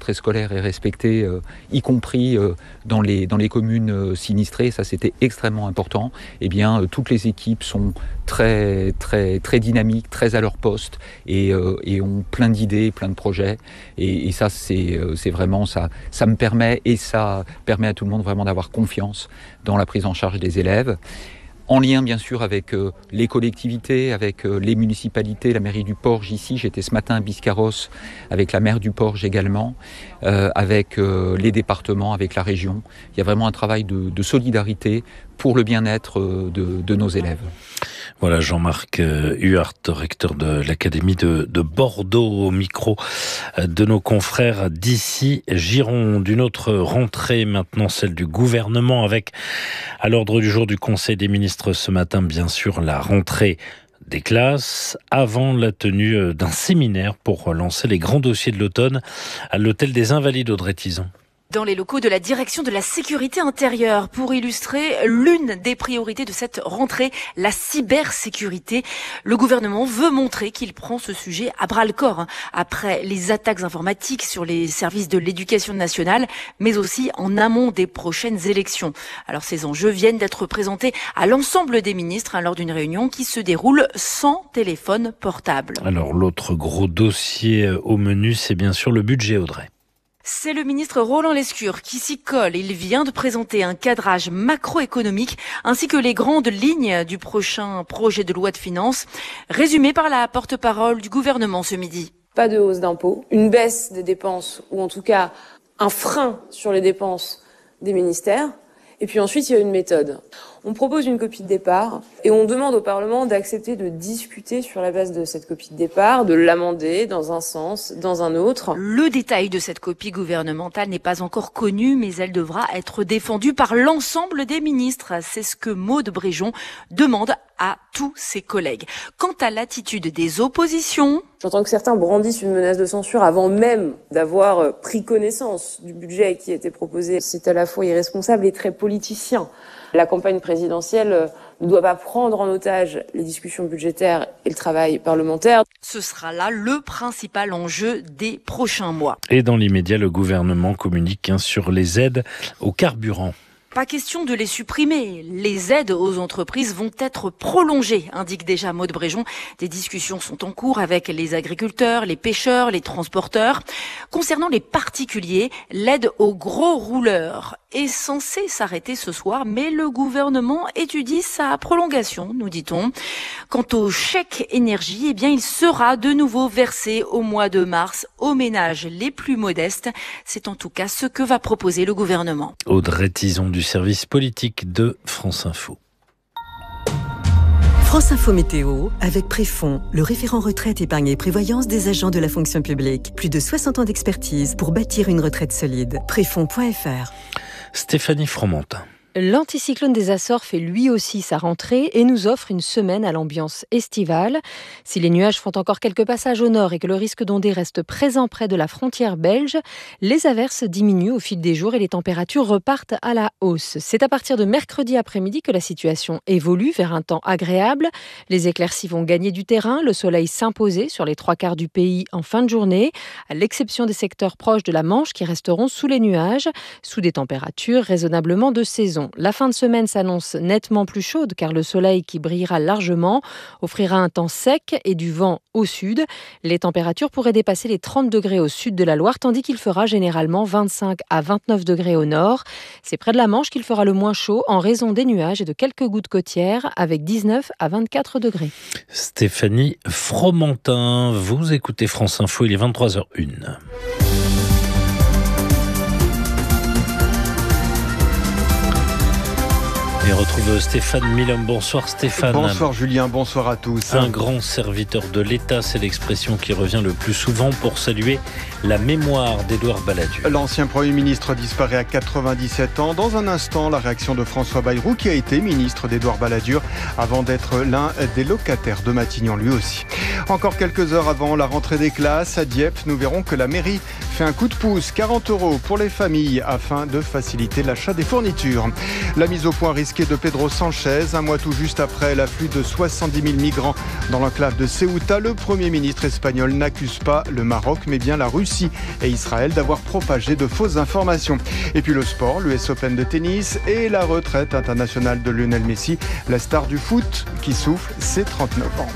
[SPEAKER 14] rentrée scolaire est respectée, euh, y compris euh, dans, les, dans les communes euh, sinistrées, ça c'était extrêmement important, eh bien euh, toutes les équipes sont très, très, très dynamiques, très à leur poste et, euh, et ont plein d'idées, plein de projets. Et, et ça, c'est, euh, c'est vraiment, ça, ça me permet et ça permet à tout le monde vraiment d'avoir confiance dans la prise en charge des élèves. En lien bien sûr avec euh, les collectivités, avec euh, les municipalités, la mairie du Porge ici, j'étais ce matin à Biscarrosse avec la maire du Porge également, euh, avec euh, les départements, avec la région. Il y a vraiment un travail de, de solidarité pour le bien-être euh, de, de nos élèves.
[SPEAKER 1] Voilà, Jean-Marc Huart, recteur de l'Académie de, de Bordeaux, au micro de nos confrères d'ici Gironde. Une autre rentrée maintenant, celle du gouvernement, avec à l'ordre du jour du Conseil des ministres ce matin, bien sûr, la rentrée des classes, avant la tenue d'un séminaire pour lancer les grands dossiers de l'automne à l'hôtel des Invalides, Audrey Tison.
[SPEAKER 15] Dans les locaux de la direction de la sécurité intérieure, pour illustrer l'une des priorités de cette rentrée, la cybersécurité. Le gouvernement veut montrer qu'il prend ce sujet à bras-le-corps, hein, après les attaques informatiques sur les services de l'éducation nationale, mais aussi en amont des prochaines élections. Alors ces enjeux viennent d'être présentés à l'ensemble des ministres hein, lors d'une réunion qui se déroule sans téléphone portable.
[SPEAKER 1] Alors l'autre gros dossier au menu, c'est bien sûr le budget, Audrey.
[SPEAKER 15] C'est le ministre Roland Lescure qui s'y colle. Il vient de présenter un cadrage macroéconomique ainsi que les grandes lignes du prochain projet de loi de finances, résumé par la porte-parole du gouvernement ce midi.
[SPEAKER 16] Pas de hausse d'impôts, une baisse des dépenses ou en tout cas un frein sur les dépenses des ministères. Et puis ensuite, il y a une méthode. On propose une copie de départ et on demande au Parlement d'accepter de discuter sur la base de cette copie de départ, de l'amender dans un sens, dans un autre.
[SPEAKER 15] Le détail de cette copie gouvernementale n'est pas encore connu, mais elle devra être défendue par l'ensemble des ministres. C'est ce que Maude Bréjon demande à tous ses collègues. Quant à l'attitude des oppositions...
[SPEAKER 16] J'entends que certains brandissent une menace de censure avant même d'avoir pris connaissance du budget qui a été proposé. C'est à la fois irresponsable et très politicien. La campagne présidentielle ne doit pas prendre en otage les discussions budgétaires et le travail parlementaire.
[SPEAKER 15] Ce sera là le principal enjeu des prochains mois.
[SPEAKER 1] Et dans l'immédiat, le gouvernement communique hein, sur les aides au carburant.
[SPEAKER 15] Pas question de les supprimer. Les aides aux entreprises vont être prolongées, indique déjà Maude Bréjon. Des discussions sont en cours avec les agriculteurs, les pêcheurs, les transporteurs. Concernant les particuliers, l'aide aux gros rouleurs est censée s'arrêter ce soir, mais le gouvernement étudie sa prolongation, nous dit-on. Quant au chèque énergie, eh bien, il sera de nouveau versé au mois de mars aux ménages les plus modestes. C'est en tout cas ce que va proposer le gouvernement.
[SPEAKER 1] Audrey Tison du service politique de France Info.
[SPEAKER 4] France Info Météo, avec Préfond, le référent retraite, épargne et prévoyance des agents de la fonction publique. Plus de soixante ans d'expertise pour bâtir une retraite solide. Préfond point F R.
[SPEAKER 1] Stéphanie Fromentin.
[SPEAKER 5] L'anticyclone des Açores fait lui aussi sa rentrée et nous offre une semaine à l'ambiance estivale. Si les nuages font encore quelques passages au nord et que le risque d'ondée reste présent près de la frontière belge, les averses diminuent au fil des jours et les températures repartent à la hausse. C'est à partir de mercredi après-midi que la situation évolue vers un temps agréable. Les éclaircies vont gagner du terrain, le soleil s'imposer sur les trois quarts du pays en fin de journée, à l'exception des secteurs proches de la Manche qui resteront sous les nuages, sous des températures raisonnablement de saison. La fin de semaine s'annonce nettement plus chaude car le soleil qui brillera largement offrira un temps sec et du vent au sud. Les températures pourraient dépasser les trente degrés au sud de la Loire tandis qu'il fera généralement vingt-cinq à vingt-neuf degrés au nord. C'est près de la Manche qu'il fera le moins chaud en raison des nuages et de quelques gouttes côtières avec dix-neuf à vingt-quatre degrés.
[SPEAKER 1] Stéphanie Fromentin, vous écoutez France Info, il est vingt-trois heures une. Et on retrouve Stéphane Milhomme. Bonsoir Stéphane.
[SPEAKER 17] Bonsoir Julien, bonsoir à tous.
[SPEAKER 1] Un grand serviteur de l'État, c'est l'expression qui revient le plus souvent pour saluer la mémoire d'Édouard Balladur.
[SPEAKER 17] L'ancien Premier ministre disparaît à quatre-vingt-dix-sept ans. Dans un instant, la réaction de François Bayrou, qui a été ministre d'Édouard Balladur avant d'être l'un des locataires de Matignon lui aussi. Encore quelques heures avant la rentrée des classes, à Dieppe, nous verrons que la mairie fait un coup de pouce, quarante euros pour les familles afin de faciliter l'achat des fournitures. La mise au point risquée de Pedro Sanchez, un mois tout juste après l'afflux de soixante-dix mille migrants dans l'enclave de Ceuta, le Premier ministre espagnol n'accuse pas le Maroc mais bien la Russie Russie et Israël d'avoir propagé de fausses informations. Et puis le sport, l'U S Open de tennis et la retraite internationale de Lionel Messi, la star du foot qui souffle ses trente-neuf ans.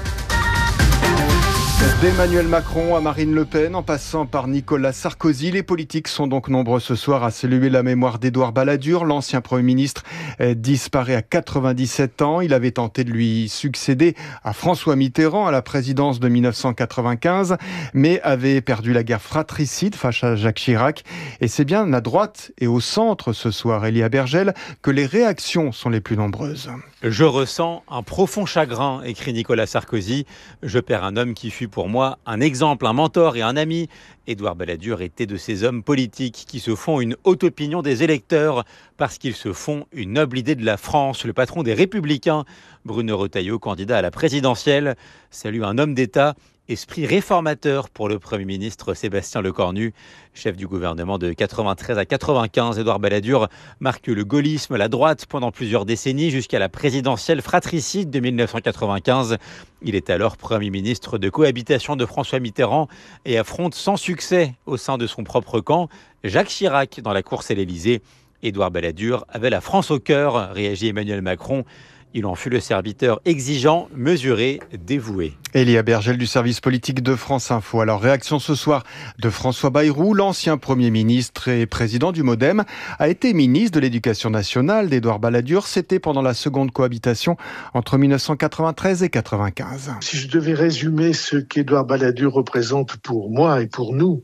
[SPEAKER 17] D'Emmanuel Macron à Marine Le Pen, en passant par Nicolas Sarkozy, les politiques sont donc nombreux ce soir à saluer la mémoire d'Édouard Balladur. L'ancien Premier ministre disparaît à quatre-vingt-dix-sept ans. Il avait tenté de lui succéder à François Mitterrand à la présidence de mille neuf cent quatre-vingt-quinze, mais avait perdu la guerre fratricide face à Jacques Chirac. Et c'est bien à droite et au centre ce soir, Elia Bergel, que les réactions sont les plus nombreuses.
[SPEAKER 2] Je ressens un profond chagrin, écrit Nicolas Sarkozy. Je perds un homme qui fut pour moi un exemple, un mentor et un ami. Édouard Balladur était de ces hommes politiques qui se font une haute opinion des électeurs parce qu'ils se font une noble idée de la France. Le patron des Républicains, Bruno Retailleau, candidat à la présidentielle, salue un homme d'État. Esprit réformateur pour le Premier ministre Sébastien Lecornu, chef du gouvernement de quatre-vingt-treize à quatre-vingt-quinze. Édouard Balladur marque le gaullisme, la droite pendant plusieurs décennies jusqu'à la présidentielle fratricide de mille neuf cent quatre-vingt-quinze. Il est alors Premier ministre de cohabitation de François Mitterrand et affronte sans succès au sein de son propre camp Jacques Chirac dans la course à l'Élysée. Édouard Balladur avait la France au cœur, réagit Emmanuel Macron. Il en fut le serviteur exigeant, mesuré, dévoué.
[SPEAKER 17] Elia Bergel du service politique de France Info. Alors, réaction ce soir de François Bayrou, l'ancien Premier ministre et président du MoDem, a été ministre de l'Éducation nationale d'Édouard Balladur. C'était pendant la seconde cohabitation entre mille neuf cent quatre-vingt-treize et quatre-vingt-quinze.
[SPEAKER 18] Si je devais résumer ce qu'Édouard Balladur représente pour moi et pour nous,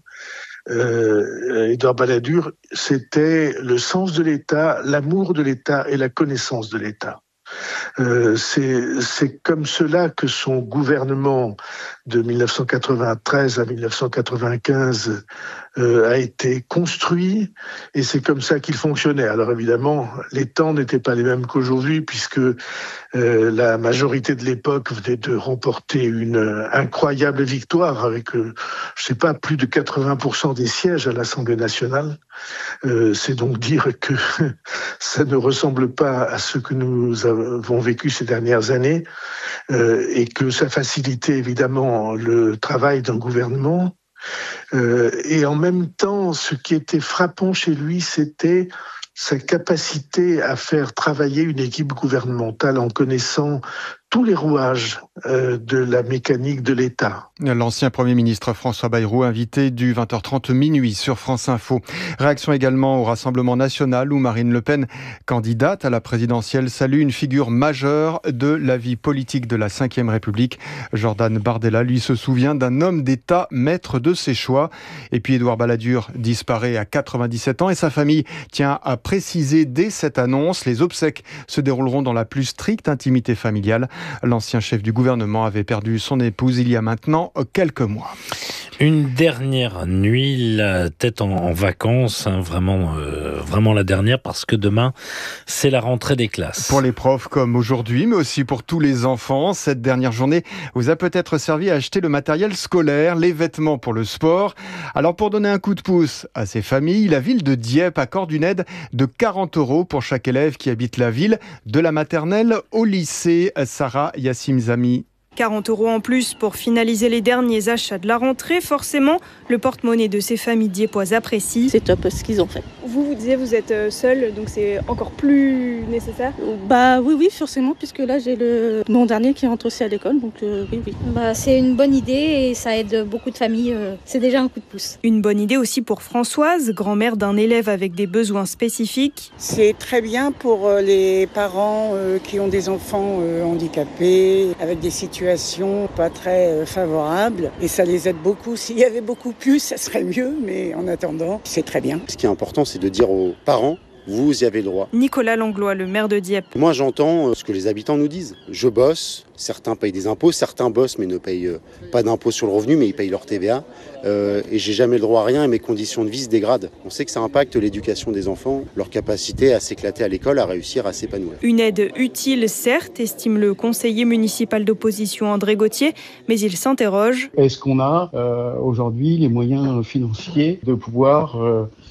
[SPEAKER 18] Euh, Édouard Balladur, c'était le sens de l'État, l'amour de l'État et la connaissance de l'État. Euh, c'est, c'est comme cela que son gouvernement de mille neuf cent quatre-vingt-treize à mille neuf cent quatre-vingt-quinze euh, a été construit et c'est comme ça qu'il fonctionnait. Alors évidemment, les temps n'étaient pas les mêmes qu'aujourd'hui puisque euh, la majorité de l'époque venait de remporter une euh, incroyable victoire avec, euh, je sais pas, plus de quatre-vingts pour cent des sièges à l'Assemblée nationale. Euh, c'est donc dire que ça ne ressemble pas à ce que nous avons vécu ces dernières années euh, et que ça facilitait évidemment le travail d'un gouvernement. Euh, et en même temps, ce qui était frappant chez lui, c'était sa capacité à faire travailler une équipe gouvernementale en connaissant tous les rouages euh, de la mécanique de l'État.
[SPEAKER 17] L'ancien Premier ministre François Bayrou, invité du vingt heures trente minuit sur France Info. Réaction également au Rassemblement national où Marine Le Pen, candidate à la présidentielle, salue une figure majeure de la vie politique de la cinquième République. Jordan Bardella, lui, se souvient d'un homme d'État maître de ses choix. Et puis Édouard Balladur disparaît à quatre-vingt-dix-sept ans et sa famille tient à préciser dès cette annonce, les obsèques se dérouleront dans la plus stricte intimité familiale. L'ancien chef du gouvernement avait perdu son épouse il y a maintenant quelques mois.
[SPEAKER 1] Une dernière nuit, la tête en, en vacances, hein, vraiment, euh, vraiment la dernière, parce que demain, c'est la rentrée des classes.
[SPEAKER 17] Pour les profs comme aujourd'hui, mais aussi pour tous les enfants, cette dernière journée vous a peut-être servi à acheter le matériel scolaire, les vêtements pour le sport. Alors pour donner un coup de pouce à ces familles, la ville de Dieppe accorde une aide de quarante euros pour chaque élève qui habite la ville, de la maternelle au lycée. Sarah Yassimzami.
[SPEAKER 19] quarante euros en plus pour finaliser les derniers achats de la rentrée. Forcément, le porte-monnaie de ces familles dieppoises apprécie.
[SPEAKER 20] C'est top ce qu'ils ont fait.
[SPEAKER 19] Vous, vous disiez, vous êtes seul, donc c'est encore plus nécessaire ?
[SPEAKER 20] Bah oui, oui, forcément, puisque là j'ai le mon dernier qui rentre aussi à l'école, donc euh, oui, oui.
[SPEAKER 21] Bah, c'est une bonne idée et ça aide beaucoup de familles. Euh, c'est déjà un coup de pouce.
[SPEAKER 19] Une bonne idée aussi pour Françoise, grand-mère d'un élève avec des besoins spécifiques.
[SPEAKER 22] C'est très bien pour les parents euh, qui ont des enfants euh, handicapés, avec des situations pas très favorables, et ça les aide beaucoup. S'il y avait beaucoup plus, ça serait mieux, mais en attendant, c'est très bien.
[SPEAKER 23] Ce qui est important, c'est de dire aux parents, vous y avez le droit.
[SPEAKER 19] Nicolas Langlois, le maire de Dieppe.
[SPEAKER 23] Moi, j'entends ce que les habitants nous disent. Je bosse, certains payent des impôts, certains bossent mais ne payent pas d'impôts sur le revenu, mais ils payent leur T V A. Euh, et j'ai jamais le droit à rien et mes conditions de vie se dégradent. On sait que ça impacte l'éducation des enfants, leur capacité à s'éclater à l'école, à réussir, à s'épanouir.
[SPEAKER 19] Une aide utile, certes, estime le conseiller municipal d'opposition André Gauthier, mais il s'interroge.
[SPEAKER 24] Est-ce qu'on a euh, aujourd'hui les moyens financiers de pouvoir euh,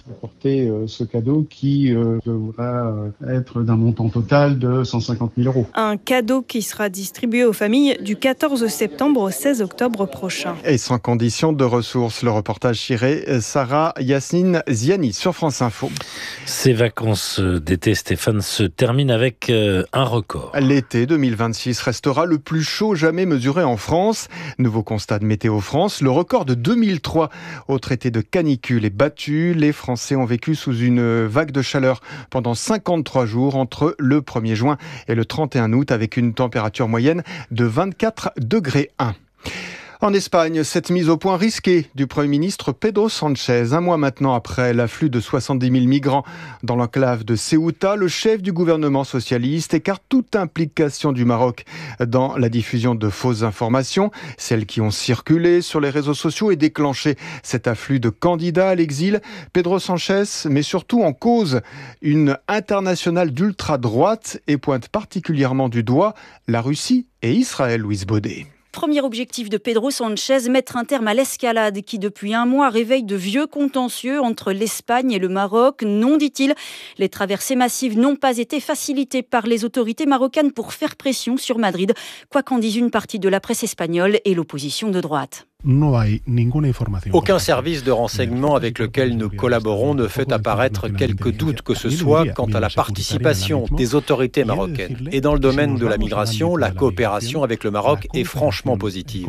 [SPEAKER 3] apporter euh, ce cadeau qui euh, devra être d'un montant total de cent cinquante mille euros.
[SPEAKER 19] Un cadeau qui sera distribué aux familles du quatorze septembre au seize octobre prochain.
[SPEAKER 17] Et sans condition de ressources, le reportage chiré Sarah Yasmine Ziani sur France Info.
[SPEAKER 1] Ces vacances d'été, Stéphane, se terminent avec euh, un record.
[SPEAKER 17] L'été deux mille vingt-six restera le plus chaud jamais mesuré en France. Nouveau constat de Météo France, le record de deux mille trois au traité de canicule est battu. Les Français ont vécu sous une vague de chaleur pendant cinquante-trois jours entre le premier juin et le trente et un août avec une température moyenne de vingt-quatre degrés un. En Espagne, cette mise au point risquée du Premier ministre Pedro Sánchez. Un mois maintenant après l'afflux de soixante-dix mille migrants dans l'enclave de Ceuta, le chef du gouvernement socialiste écarte toute implication du Maroc dans la diffusion de fausses informations, celles qui ont circulé sur les réseaux sociaux et déclenché cet afflux de candidats à l'exil. Pedro Sánchez met surtout en cause une internationale d'ultra-droite et pointe particulièrement du doigt la Russie et Israël, Louise Baudet.
[SPEAKER 8] Premier objectif de Pedro Sánchez, mettre un terme à l'escalade qui depuis un mois réveille de vieux contentieux entre l'Espagne et le Maroc. Non, dit-il, les traversées massives n'ont pas été facilitées par les autorités marocaines pour faire pression sur Madrid, quoi qu'en dise une partie de la presse espagnole et l'opposition de droite.
[SPEAKER 9] Aucun service de renseignement avec lequel nous collaborons ne fait apparaître quelque doute que ce soit quant à la participation des autorités marocaines. Et dans le domaine de la migration, la coopération avec le Maroc est franchement positive.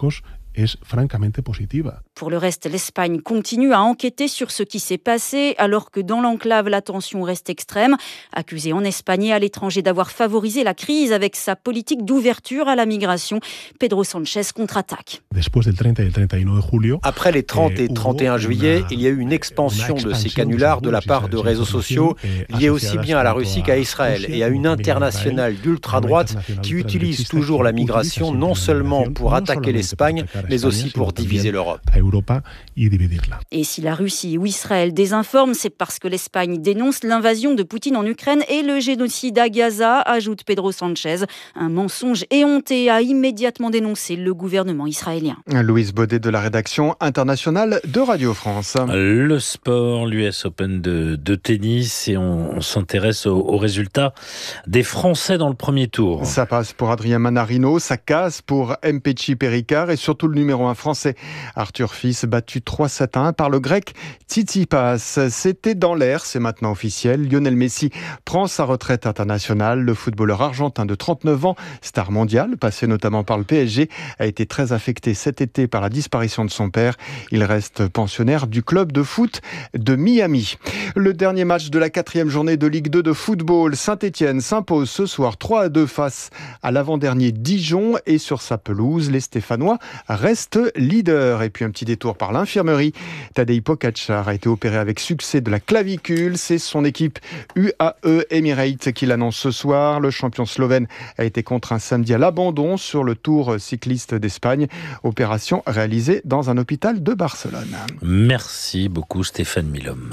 [SPEAKER 8] Pour le reste, l'Espagne continue à enquêter sur ce qui s'est passé, alors que dans l'enclave, la tension reste extrême. Accusé en Espagne et à l'étranger d'avoir favorisé la crise avec sa politique d'ouverture à la migration, Pedro Sánchez contre-attaque.
[SPEAKER 9] Après les trente et trente et un juillet, il y a eu une expansion de ces canulars de la part de réseaux sociaux liés aussi bien à la Russie qu'à Israël et à une internationale d'ultra-droite qui utilise toujours la migration non seulement pour attaquer l'Espagne, mais aussi pour diviser l'Europe.
[SPEAKER 8] Et si la Russie ou Israël désinforme, c'est parce que l'Espagne dénonce l'invasion de Poutine en Ukraine et le génocide à Gaza, ajoute Pedro Sánchez. Un mensonge éhonté a immédiatement dénoncé le gouvernement israélien.
[SPEAKER 17] Louise Baudet de la rédaction internationale de Radio France.
[SPEAKER 1] Le sport, l'U S Open de, de tennis, et on, on s'intéresse aux, aux résultats des Français dans le premier tour.
[SPEAKER 17] Ça passe pour Adrien Manarino, ça casse pour Mpetshi Perricard et surtout le numéro un français Arthur Fils, battu trois sept à un par le grec Tsitsipas. C'était dans l'air, c'est maintenant officiel. Lionel Messi prend sa retraite internationale. Le footballeur argentin de trente-neuf ans, star mondial, passé notamment par le P S G, a été très affecté cet été par la disparition de son père. Il reste pensionnaire du club de foot de Miami. Le dernier match de la quatrième journée de Ligue deux de football, Saint-Étienne s'impose ce soir trois à deux face à l'avant-dernier Dijon et sur sa pelouse, les Stéphanois restent leaders. Et puis un petit détour par l'infirmerie. Tadej Pogačar a été opéré avec succès de la clavicule. C'est son équipe U A E Emirates qui l'annonce ce soir. Le champion slovène a été contraint samedi à l'abandon sur le Tour cycliste d'Espagne. Opération réalisée dans un hôpital de Barcelone.
[SPEAKER 1] Merci beaucoup Stéphane Milhomme.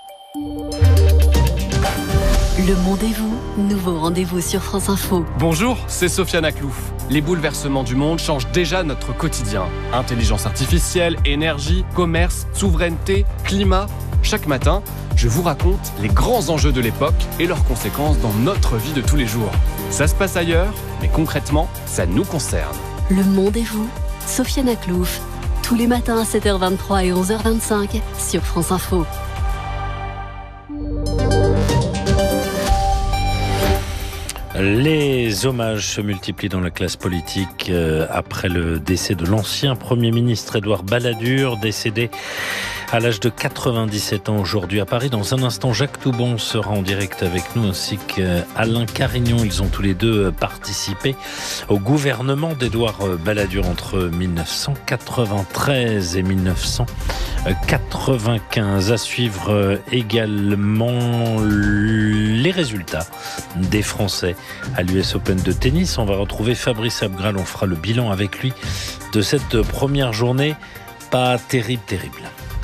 [SPEAKER 7] Le Monde et vous, nouveau rendez-vous sur France Info.
[SPEAKER 24] Bonjour, c'est Sofiane Aklouf. Les bouleversements du monde changent déjà notre quotidien. Intelligence artificielle, énergie, commerce, souveraineté, climat. Chaque matin, je vous raconte les grands enjeux de l'époque et leurs conséquences dans notre vie de tous les jours. Ça se passe ailleurs, mais concrètement, ça nous concerne.
[SPEAKER 7] Le Monde et vous, Sofiane Aklouf. Tous les matins à sept heures vingt-trois et onze heures vingt-cinq sur France Info.
[SPEAKER 1] Les hommages se multiplient dans la classe politique euh, après le décès de l'ancien Premier ministre Édouard Balladur, décédé à l'âge de quatre-vingt-dix-sept ans aujourd'hui à Paris. Dans un instant, Jacques Toubon sera en direct avec nous ainsi qu'Alain Carignon. Ils ont tous les deux participé au gouvernement d'Édouard Balladur entre mille neuf cent quatre-vingt-treize et mille neuf cent quatre-vingt-quinze. À suivre également les résultats des Français à l'U S Open de tennis. On va retrouver Fabrice Abgral. On fera le bilan avec lui de cette première journée. Pas terrible, terrible.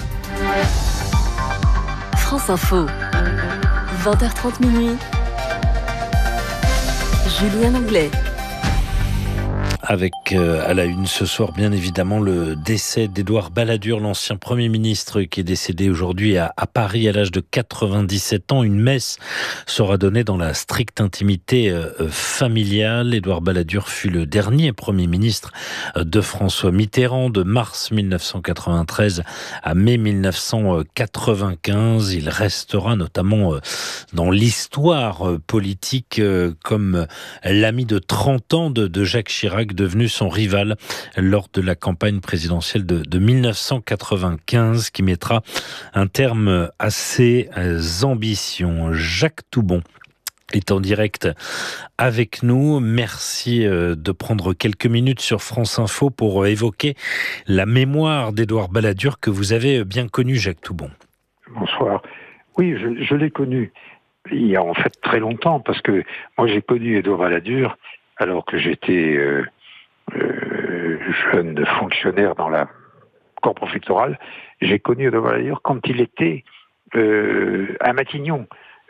[SPEAKER 7] France Info, vingt heures trente minuit. Julien Anglais.
[SPEAKER 1] Avec euh, à la une ce soir, bien évidemment, le décès d'Édouard Balladur, l'ancien Premier ministre qui est décédé aujourd'hui à, à Paris à l'âge de quatre-vingt-dix-sept ans. Une messe sera donnée dans la stricte intimité euh, familiale. Édouard Balladur fut le dernier Premier ministre de François Mitterrand de mars mille neuf cent quatre-vingt-treize à mai mille neuf cent quatre-vingt-quinze. Il restera notamment euh, dans l'histoire euh, politique euh, comme l'ami de trente ans de, de Jacques Chirac, devenu son rival lors de la campagne présidentielle de, de mille neuf cent quatre-vingt-quinze, qui mettra un terme à ses ambitions. Jacques Toubon est en direct avec nous. Merci de prendre quelques minutes sur France Info pour évoquer la mémoire d'Édouard Balladur que vous avez bien connu, Jacques Toubon.
[SPEAKER 6] Bonsoir. Oui, je, je l'ai connu il y a en fait très longtemps, parce que moi j'ai connu Édouard Balladur alors que j'étais euh, euh, jeune fonctionnaire dans la corps préfectoral. J'ai connu Édouard Balladur quand il était euh, à Matignon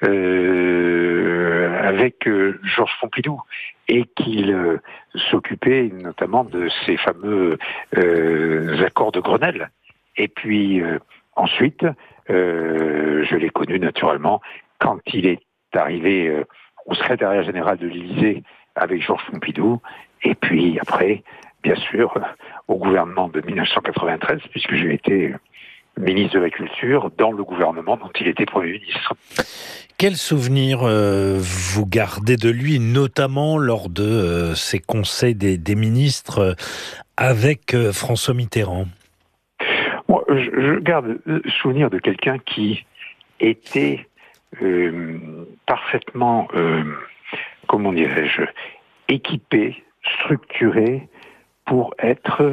[SPEAKER 6] euh, avec euh, Georges Pompidou, et qu'il euh, s'occupait notamment de ces fameux euh, accords de Grenelle. Et puis euh, ensuite, euh, je l'ai connu naturellement quand il est arrivé euh, au secrétariat général de l'Élysée avec Georges Pompidou, et puis après, bien sûr, au gouvernement de mille neuf cent quatre-vingt-treize, puisque j'ai été ministre de la Culture dans le gouvernement dont il était Premier ministre.
[SPEAKER 1] Quel souvenir euh, vous gardez de lui, notamment lors de euh, ces conseils des, des ministres euh, avec euh, François Mitterrand?
[SPEAKER 6] Moi, je, je garde le souvenir de quelqu'un qui était euh, parfaitement... Euh, comment dirais-je, équipé, structuré pour être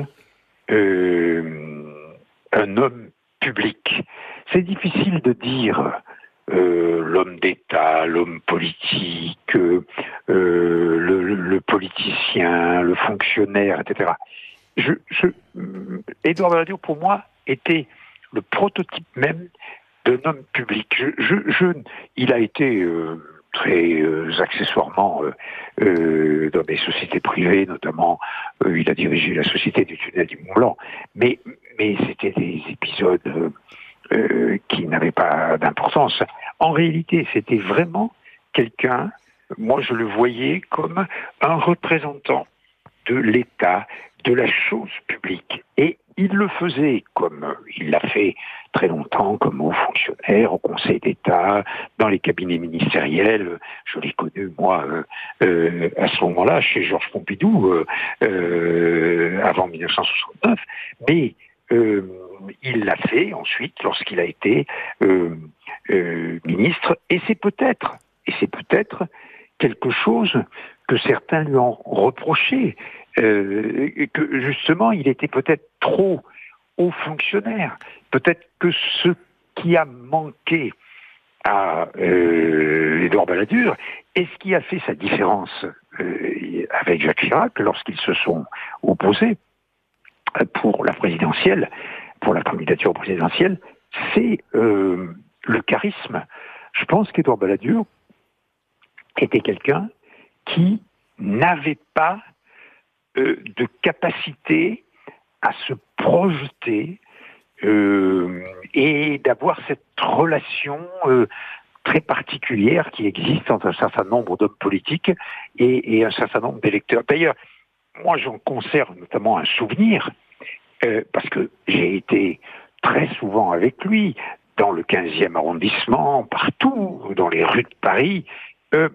[SPEAKER 6] euh, un homme public. C'est difficile de dire euh, l'homme d'État, l'homme politique, euh, le, le politicien, le fonctionnaire, et cetera. Je, je, Édouard Balladur, pour moi, était le prototype même d'un homme public. Je, je, je, il a été... Euh, très euh, accessoirement euh, euh, dans des sociétés privées, notamment euh, il a dirigé la société du tunnel du Mont Blanc, mais, mais c'était des épisodes euh, euh, qui n'avaient pas d'importance. En réalité, c'était vraiment quelqu'un, moi je le voyais comme un représentant de l'État, de la chose publique, et il le faisait comme il l'a fait très longtemps, comme haut fonctionnaire, au Conseil d'État, dans les cabinets ministériels. Je l'ai connu, moi, euh, euh, à ce moment-là, chez Georges Pompidou, euh, euh, avant mille neuf cent soixante-neuf. Mais euh, il l'a fait ensuite lorsqu'il a été euh, euh, ministre. Et c'est peut-être, et c'est peut-être quelque chose que certains lui ont reproché, euh, que justement, il était peut-être trop haut fonctionnaire. Peut-être que ce qui a manqué à euh, Édouard Balladur, et ce qui a fait sa différence euh, avec Jacques Chirac lorsqu'ils se sont opposés pour la présidentielle, pour la candidature présidentielle, c'est euh, le charisme. Je pense qu'Édouard Balladur était quelqu'un qui n'avait pas euh, de capacité à se projeter euh, et d'avoir cette relation euh, très particulière qui existe entre un certain nombre d'hommes politiques et, et un certain nombre d'électeurs. D'ailleurs, moi j'en conserve notamment un souvenir, euh, parce que j'ai été très souvent avec lui, dans le quinzième arrondissement, partout, dans les rues de Paris. Euh,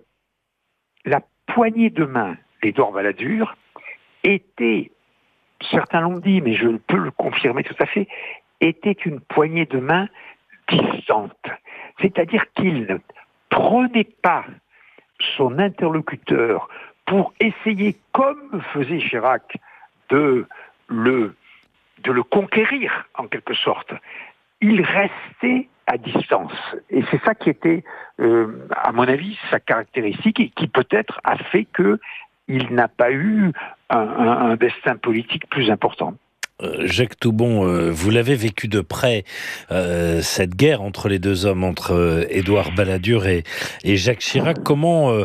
[SPEAKER 6] la poignée de main d'Édouard Balladur était, certains l'ont dit, mais je peux le confirmer tout à fait, était une poignée de main distante. C'est-à-dire qu'il ne prenait pas son interlocuteur pour essayer, comme faisait Chirac, de le, de le conquérir, en quelque sorte. Il restait à distance. Et c'est ça qui était, euh, à mon avis, sa caractéristique, et qui peut-être a fait qu'il n'a pas eu un, un, un destin politique plus important.
[SPEAKER 1] Jacques Toubon, vous l'avez vécu de près, euh, cette guerre entre les deux hommes, entre euh, Édouard Balladur et, et Jacques Chirac. Comment euh,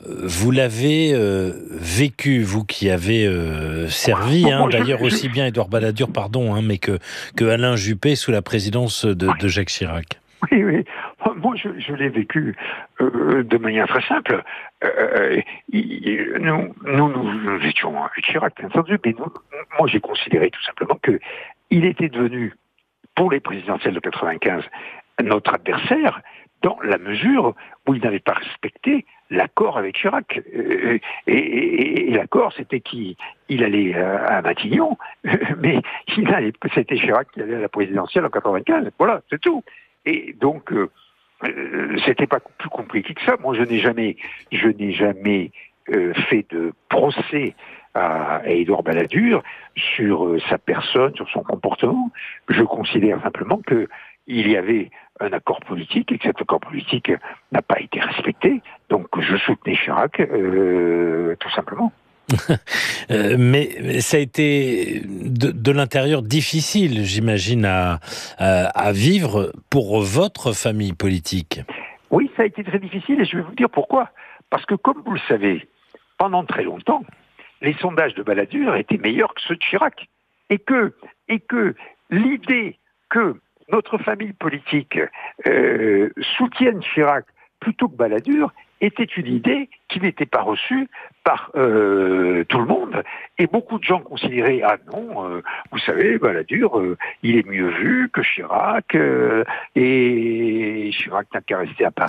[SPEAKER 1] vous l'avez euh, vécu, vous qui avez euh, servi, hein, d'ailleurs aussi bien Édouard Balladur, pardon, hein, mais que, que Alain Juppé sous la présidence de, de Jacques Chirac.
[SPEAKER 6] Oui, oui. Moi, je, je l'ai vécu euh, de manière très simple. Euh, il, nous, nous, nous, nous étions avec Chirac, bien entendu, mais nous, moi, j'ai considéré tout simplement que il était devenu, pour les présidentielles de quatre-vingt-quinze, notre adversaire, dans la mesure où il n'avait pas respecté l'accord avec Chirac. Euh, et, et, et l'accord, c'était qu'il il allait à Matignon, mais il allait, c'était Chirac qui allait à la présidentielle en quatre-vingt-quinze. Voilà, c'est tout. Et donc, euh, euh, c'était pas plus compliqué que ça. Moi, je n'ai jamais, je n'ai jamais euh, fait de procès à, à Édouard Balladur sur euh, sa personne, sur son comportement. Je considère simplement que il y avait un accord politique et que cet accord politique n'a pas été respecté. Donc, je soutenais Chirac, euh, tout simplement.
[SPEAKER 1] euh, mais ça a été de, de l'intérieur difficile, j'imagine, à, à, à vivre pour votre famille politique.
[SPEAKER 6] Oui, ça a été très difficile et je vais vous dire pourquoi. Parce que, comme vous le savez, pendant très longtemps, les sondages de Balladur étaient meilleurs que ceux de Chirac. Et que, et que l'idée que notre famille politique euh, soutienne Chirac plutôt que Balladur était une idée qui n'était pas reçue par euh, tout le monde. Et beaucoup de gens considéraient, ah non, euh, vous savez, Balladur, euh, il est mieux vu que Chirac, euh, et Chirac n'a qu'à rester à Paris.